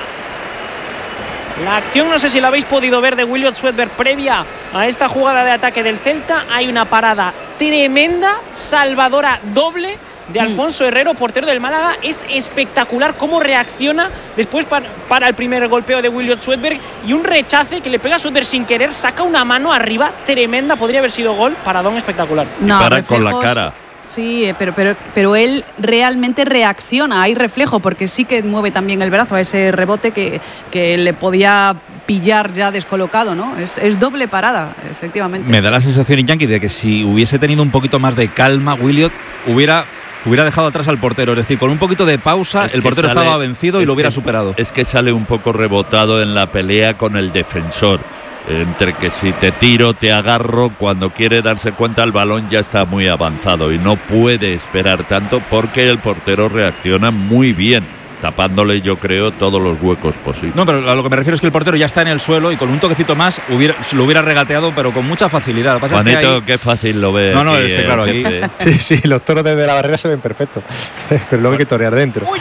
X: La acción, no sé si la habéis podido ver, de Williot Swedberg previa a esta jugada de ataque del Celta. Hay una parada tremenda, salvadora doble de Alfonso Herrero, portero del Málaga. Es espectacular cómo reacciona después para, para el primer golpeo de Williot Swedberg, y un rechace que le pega a Swedberg sin querer, saca una mano arriba tremenda, podría haber sido gol. Paradón espectacular.
H: No,
B: y para
H: reflejos,
B: con la cara.
H: Sí, pero, pero, pero él realmente reacciona, hay reflejo, porque sí que mueve también el brazo a ese rebote que, que le podía pillar ya descolocado, ¿no? Es, es doble parada, efectivamente.
F: Me da la sensación, Iñaki, de que si hubiese tenido un poquito más de calma, Williot hubiera... hubiera dejado atrás al portero, es decir, con un poquito de pausa, es el portero sale, estaba vencido y lo hubiera
B: que,
F: superado.
B: Es que sale un poco rebotado en la pelea con el defensor, entre que si te tiro, te agarro, cuando quiere darse cuenta el balón ya está muy avanzado y no puede esperar tanto porque el portero reacciona muy bien, tapándole, yo creo, todos los huecos posibles.
F: No, pero a lo que me refiero es que el portero ya está en el suelo y con un toquecito más hubiera, lo hubiera regateado, pero con mucha facilidad. Lo que pasa
B: Juanito,
F: es que ahí...
B: qué fácil lo ve.
F: No, no,
B: aquí,
F: es que claro, aquí...
I: Sí, sí, los toros desde la barrera se ven perfectos, pero luego hay que torear dentro.
X: ¡Uy,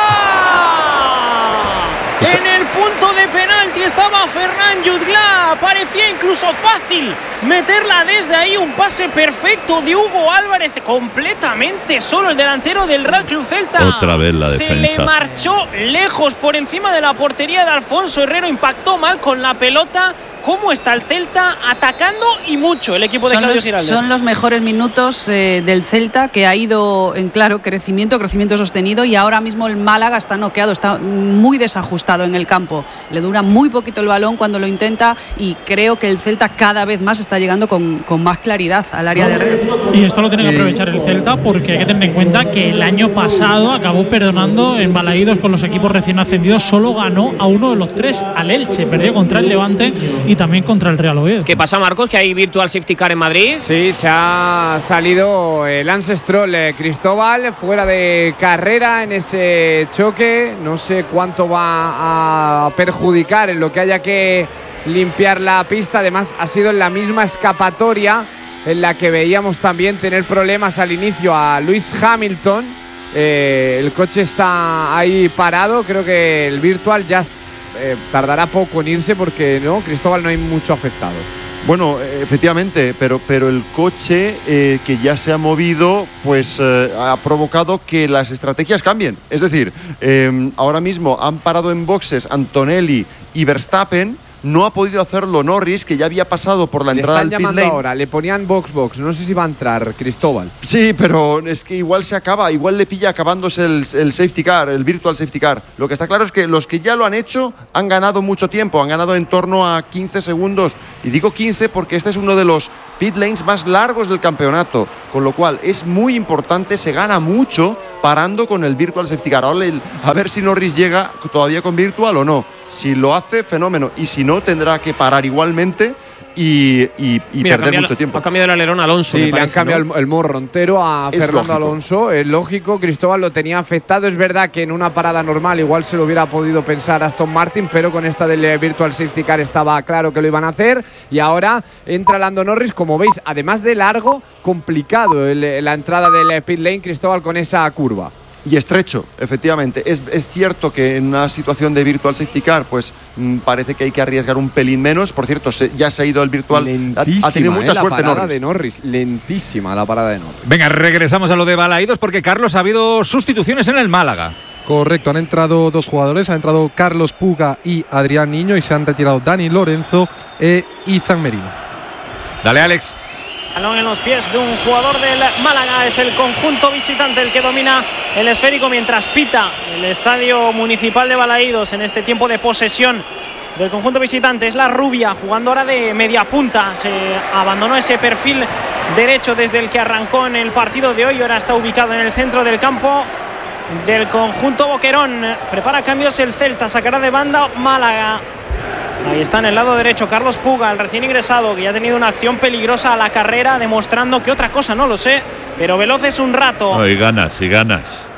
X: en el punto de penalti estaba Ferran Jutgla, parecía incluso fácil meterla desde ahí, un pase perfecto de Hugo Álvarez, completamente solo el delantero del Real Club Celta.
B: Otra vez la defensa.
X: Se le marchó lejos por encima de la portería de Alfonso Herrero, impactó mal con la pelota. ¿Cómo está el Celta atacando y mucho el equipo de
H: son
X: Claudio
H: los,
X: Giraldez?
H: Son los mejores minutos eh, del Celta, que ha ido en claro crecimiento, crecimiento sostenido, y ahora mismo el Málaga está noqueado, está muy desajustado en el campo. Le dura muy poquito el balón cuando lo intenta y creo que el Celta cada vez más está llegando con, con más claridad al área de red.
X: Y esto lo tiene que aprovechar el Celta, porque hay que tener en cuenta que el año pasado acabó perdonando en Balaídos con los equipos recién ascendidos, solo ganó a uno de los tres, al Elche, perdió contra el Levante y y también contra el Real Oviedo.
D: ¿Qué pasa, Marcos? ¿Que hay virtual safety car en Madrid?
T: Sí, se ha salido el Lance Stroll, eh, Cristóbal, fuera de carrera en ese choque. No sé cuánto va a perjudicar en lo que haya que limpiar la pista. Además, ha sido en la misma escapatoria en la que veíamos también tener problemas al inicio a Lewis Hamilton. Eh, el coche está ahí parado. Creo que el virtual ya eh, tardará poco en irse porque no, Cristóbal, no hay mucho afectado.
U: Bueno, efectivamente, pero, pero el coche eh, que ya se ha movido, pues eh, ha provocado que las estrategias cambien. Es decir, eh, ahora mismo han parado en boxes Antonelli y Verstappen. No ha podido hacerlo Norris, que ya había pasado por la entrada del pit lane. Le están llamando
T: ahora, le ponían box box. No sé si va a entrar Cristóbal.
U: Sí, pero es que igual se acaba, igual le pilla acabándose el, el safety car, el virtual safety car. Lo que está claro es que los que ya lo han hecho han ganado mucho tiempo, han ganado en torno a quince segundos. Y digo quince porque este es uno de los pit lanes más largos del campeonato, con lo cual es muy importante, se gana mucho parando con el virtual safety car. Ahora a ver si Norris llega todavía con virtual o no. Si lo hace, fenómeno. Y si no, tendrá que parar igualmente y, y, y
D: Mira,
U: perder mucho tiempo.
D: Ha cambiado el alerón a Alonso.
T: Sí,
D: me parece,
T: le han cambiado
D: ¿no?
T: el, el morro entero a
U: Es
T: Fernando
U: lógico.
T: Alonso. Es lógico, Cristóbal lo tenía afectado. Es verdad que en una parada normal igual se lo hubiera podido pensar Aston Martin, pero con esta del Virtual Safety Car estaba claro que lo iban a hacer. Y ahora entra Lando Norris, como veis, además de largo, complicado el, la entrada del pit lane, Cristóbal, con esa curva.
U: Y estrecho, efectivamente. Es, es cierto que en una situación de virtual safety car, pues mmm, parece que hay que arriesgar un pelín menos. Por cierto, se, ya se ha ido el virtual.
T: Lentísima,
U: ha, ha tenido mucha
T: eh,
U: suerte
T: la parada
U: Norris.
T: de Norris. Lentísima la parada de Norris.
F: Venga, regresamos a lo de Balaídos porque, Carlos, ha habido sustituciones en el Málaga.
C: Correcto, han entrado dos jugadores, han entrado Carlos Puga y Adrián Niño y se han retirado Dani Lorenzo e Izan Merino.
F: Dale, Alex.
X: Balón en los pies de un jugador del Málaga. Es el conjunto visitante el que domina el esférico mientras pita el Estadio Municipal de Balaídos en este tiempo de posesión del conjunto visitante. Es la rubia jugando ahora de media punta. Se abandonó ese perfil derecho desde el que arrancó en el partido de hoy. Ahora está ubicado en el centro del campo del conjunto Boquerón. Prepara cambios el Celta. Sacará de banda Málaga. Ahí está en el lado derecho Carlos Puga, el recién ingresado, que ya ha tenido una acción peligrosa a la carrera, demostrando que otra cosa no lo sé, pero veloz es un rato.
B: No, y ganas, y ganas.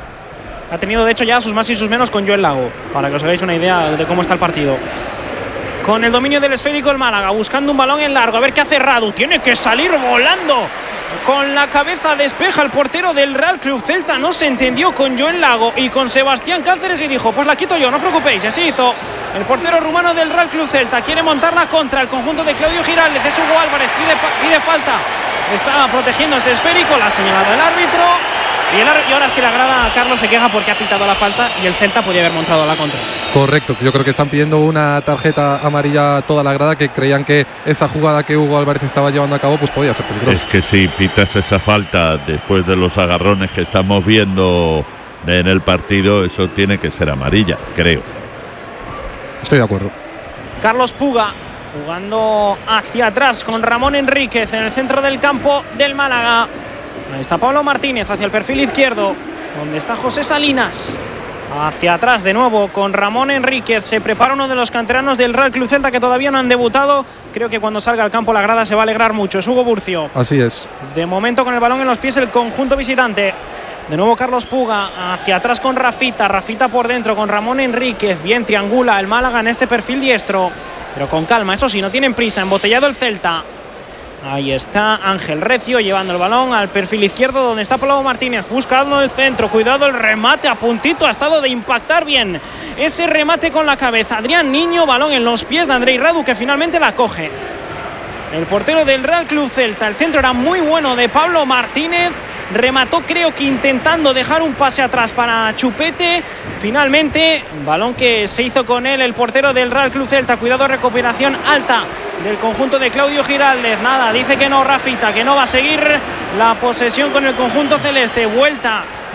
X: Ha tenido de hecho ya sus más y sus menos con Joel Lago, para que os hagáis una idea de cómo está el partido. Con el dominio del esférico el Málaga, buscando un balón en largo, a ver qué hace Radu, tiene que salir volando. Con la cabeza despeja el portero del Real Club Celta, no se entendió con Joel Lago y con Sebastián Cáceres y dijo, pues la quito yo, no os preocupéis. Y así hizo el portero rumano del Real Club Celta. Quiere montarla contra el conjunto de Claudio Giraldez. Es Hugo Álvarez, pide, pide falta. Estaba protegiendo ese esférico, la ha señalado el árbitro. Y, el, y ahora sí la grada, Carlos se queja porque ha pitado la falta y el Celta podía haber montado a la contra.
C: Correcto, yo creo que están pidiendo una tarjeta amarilla a toda la grada, que creían que esa jugada que Hugo Álvarez estaba llevando a cabo pues podía ser peligrosa.
B: Es que si pitas esa falta después de los agarrones que estamos viendo en el partido, eso tiene que ser amarilla, creo.
C: Estoy de acuerdo.
X: Carlos Puga jugando hacia atrás con Ramón Enríquez en el centro del campo del Málaga. Ahí está Pablo Martínez hacia el perfil izquierdo, donde está José Salinas. Hacia atrás de nuevo con Ramón Enríquez. Se prepara uno de los canteranos del Real Club Celta que todavía no han debutado. Creo que cuando salga al campo la grada se va a alegrar mucho. Es Hugo Burcio.
C: Así es.
X: De momento con el balón en los pies el conjunto visitante. De nuevo Carlos Puga hacia atrás con Rafita. Rafita por dentro con Ramón Enríquez. Bien, triangula el Málaga en este perfil diestro, pero con calma, eso sí, no tienen prisa. Embotellado el Celta. Ahí está Ángel Recio llevando el balón al perfil izquierdo donde está Pablo Martínez, buscando el centro, cuidado el remate, a puntito ha estado de impactar bien ese remate con la cabeza Adrián Niño, balón en los pies de Andrei Radu que finalmente la coge el portero del Real Club Celta. El centro era muy bueno de Pablo Martínez, remató creo que intentando dejar un pase atrás para Chupete. Finalmente, balón que se hizo con él el portero del Real Club Celta. Cuidado, recuperación alta del conjunto de Claudio Giraldez. Nada, dice que no Rafita, que no va a seguir la posesión con el conjunto celeste. Vuelta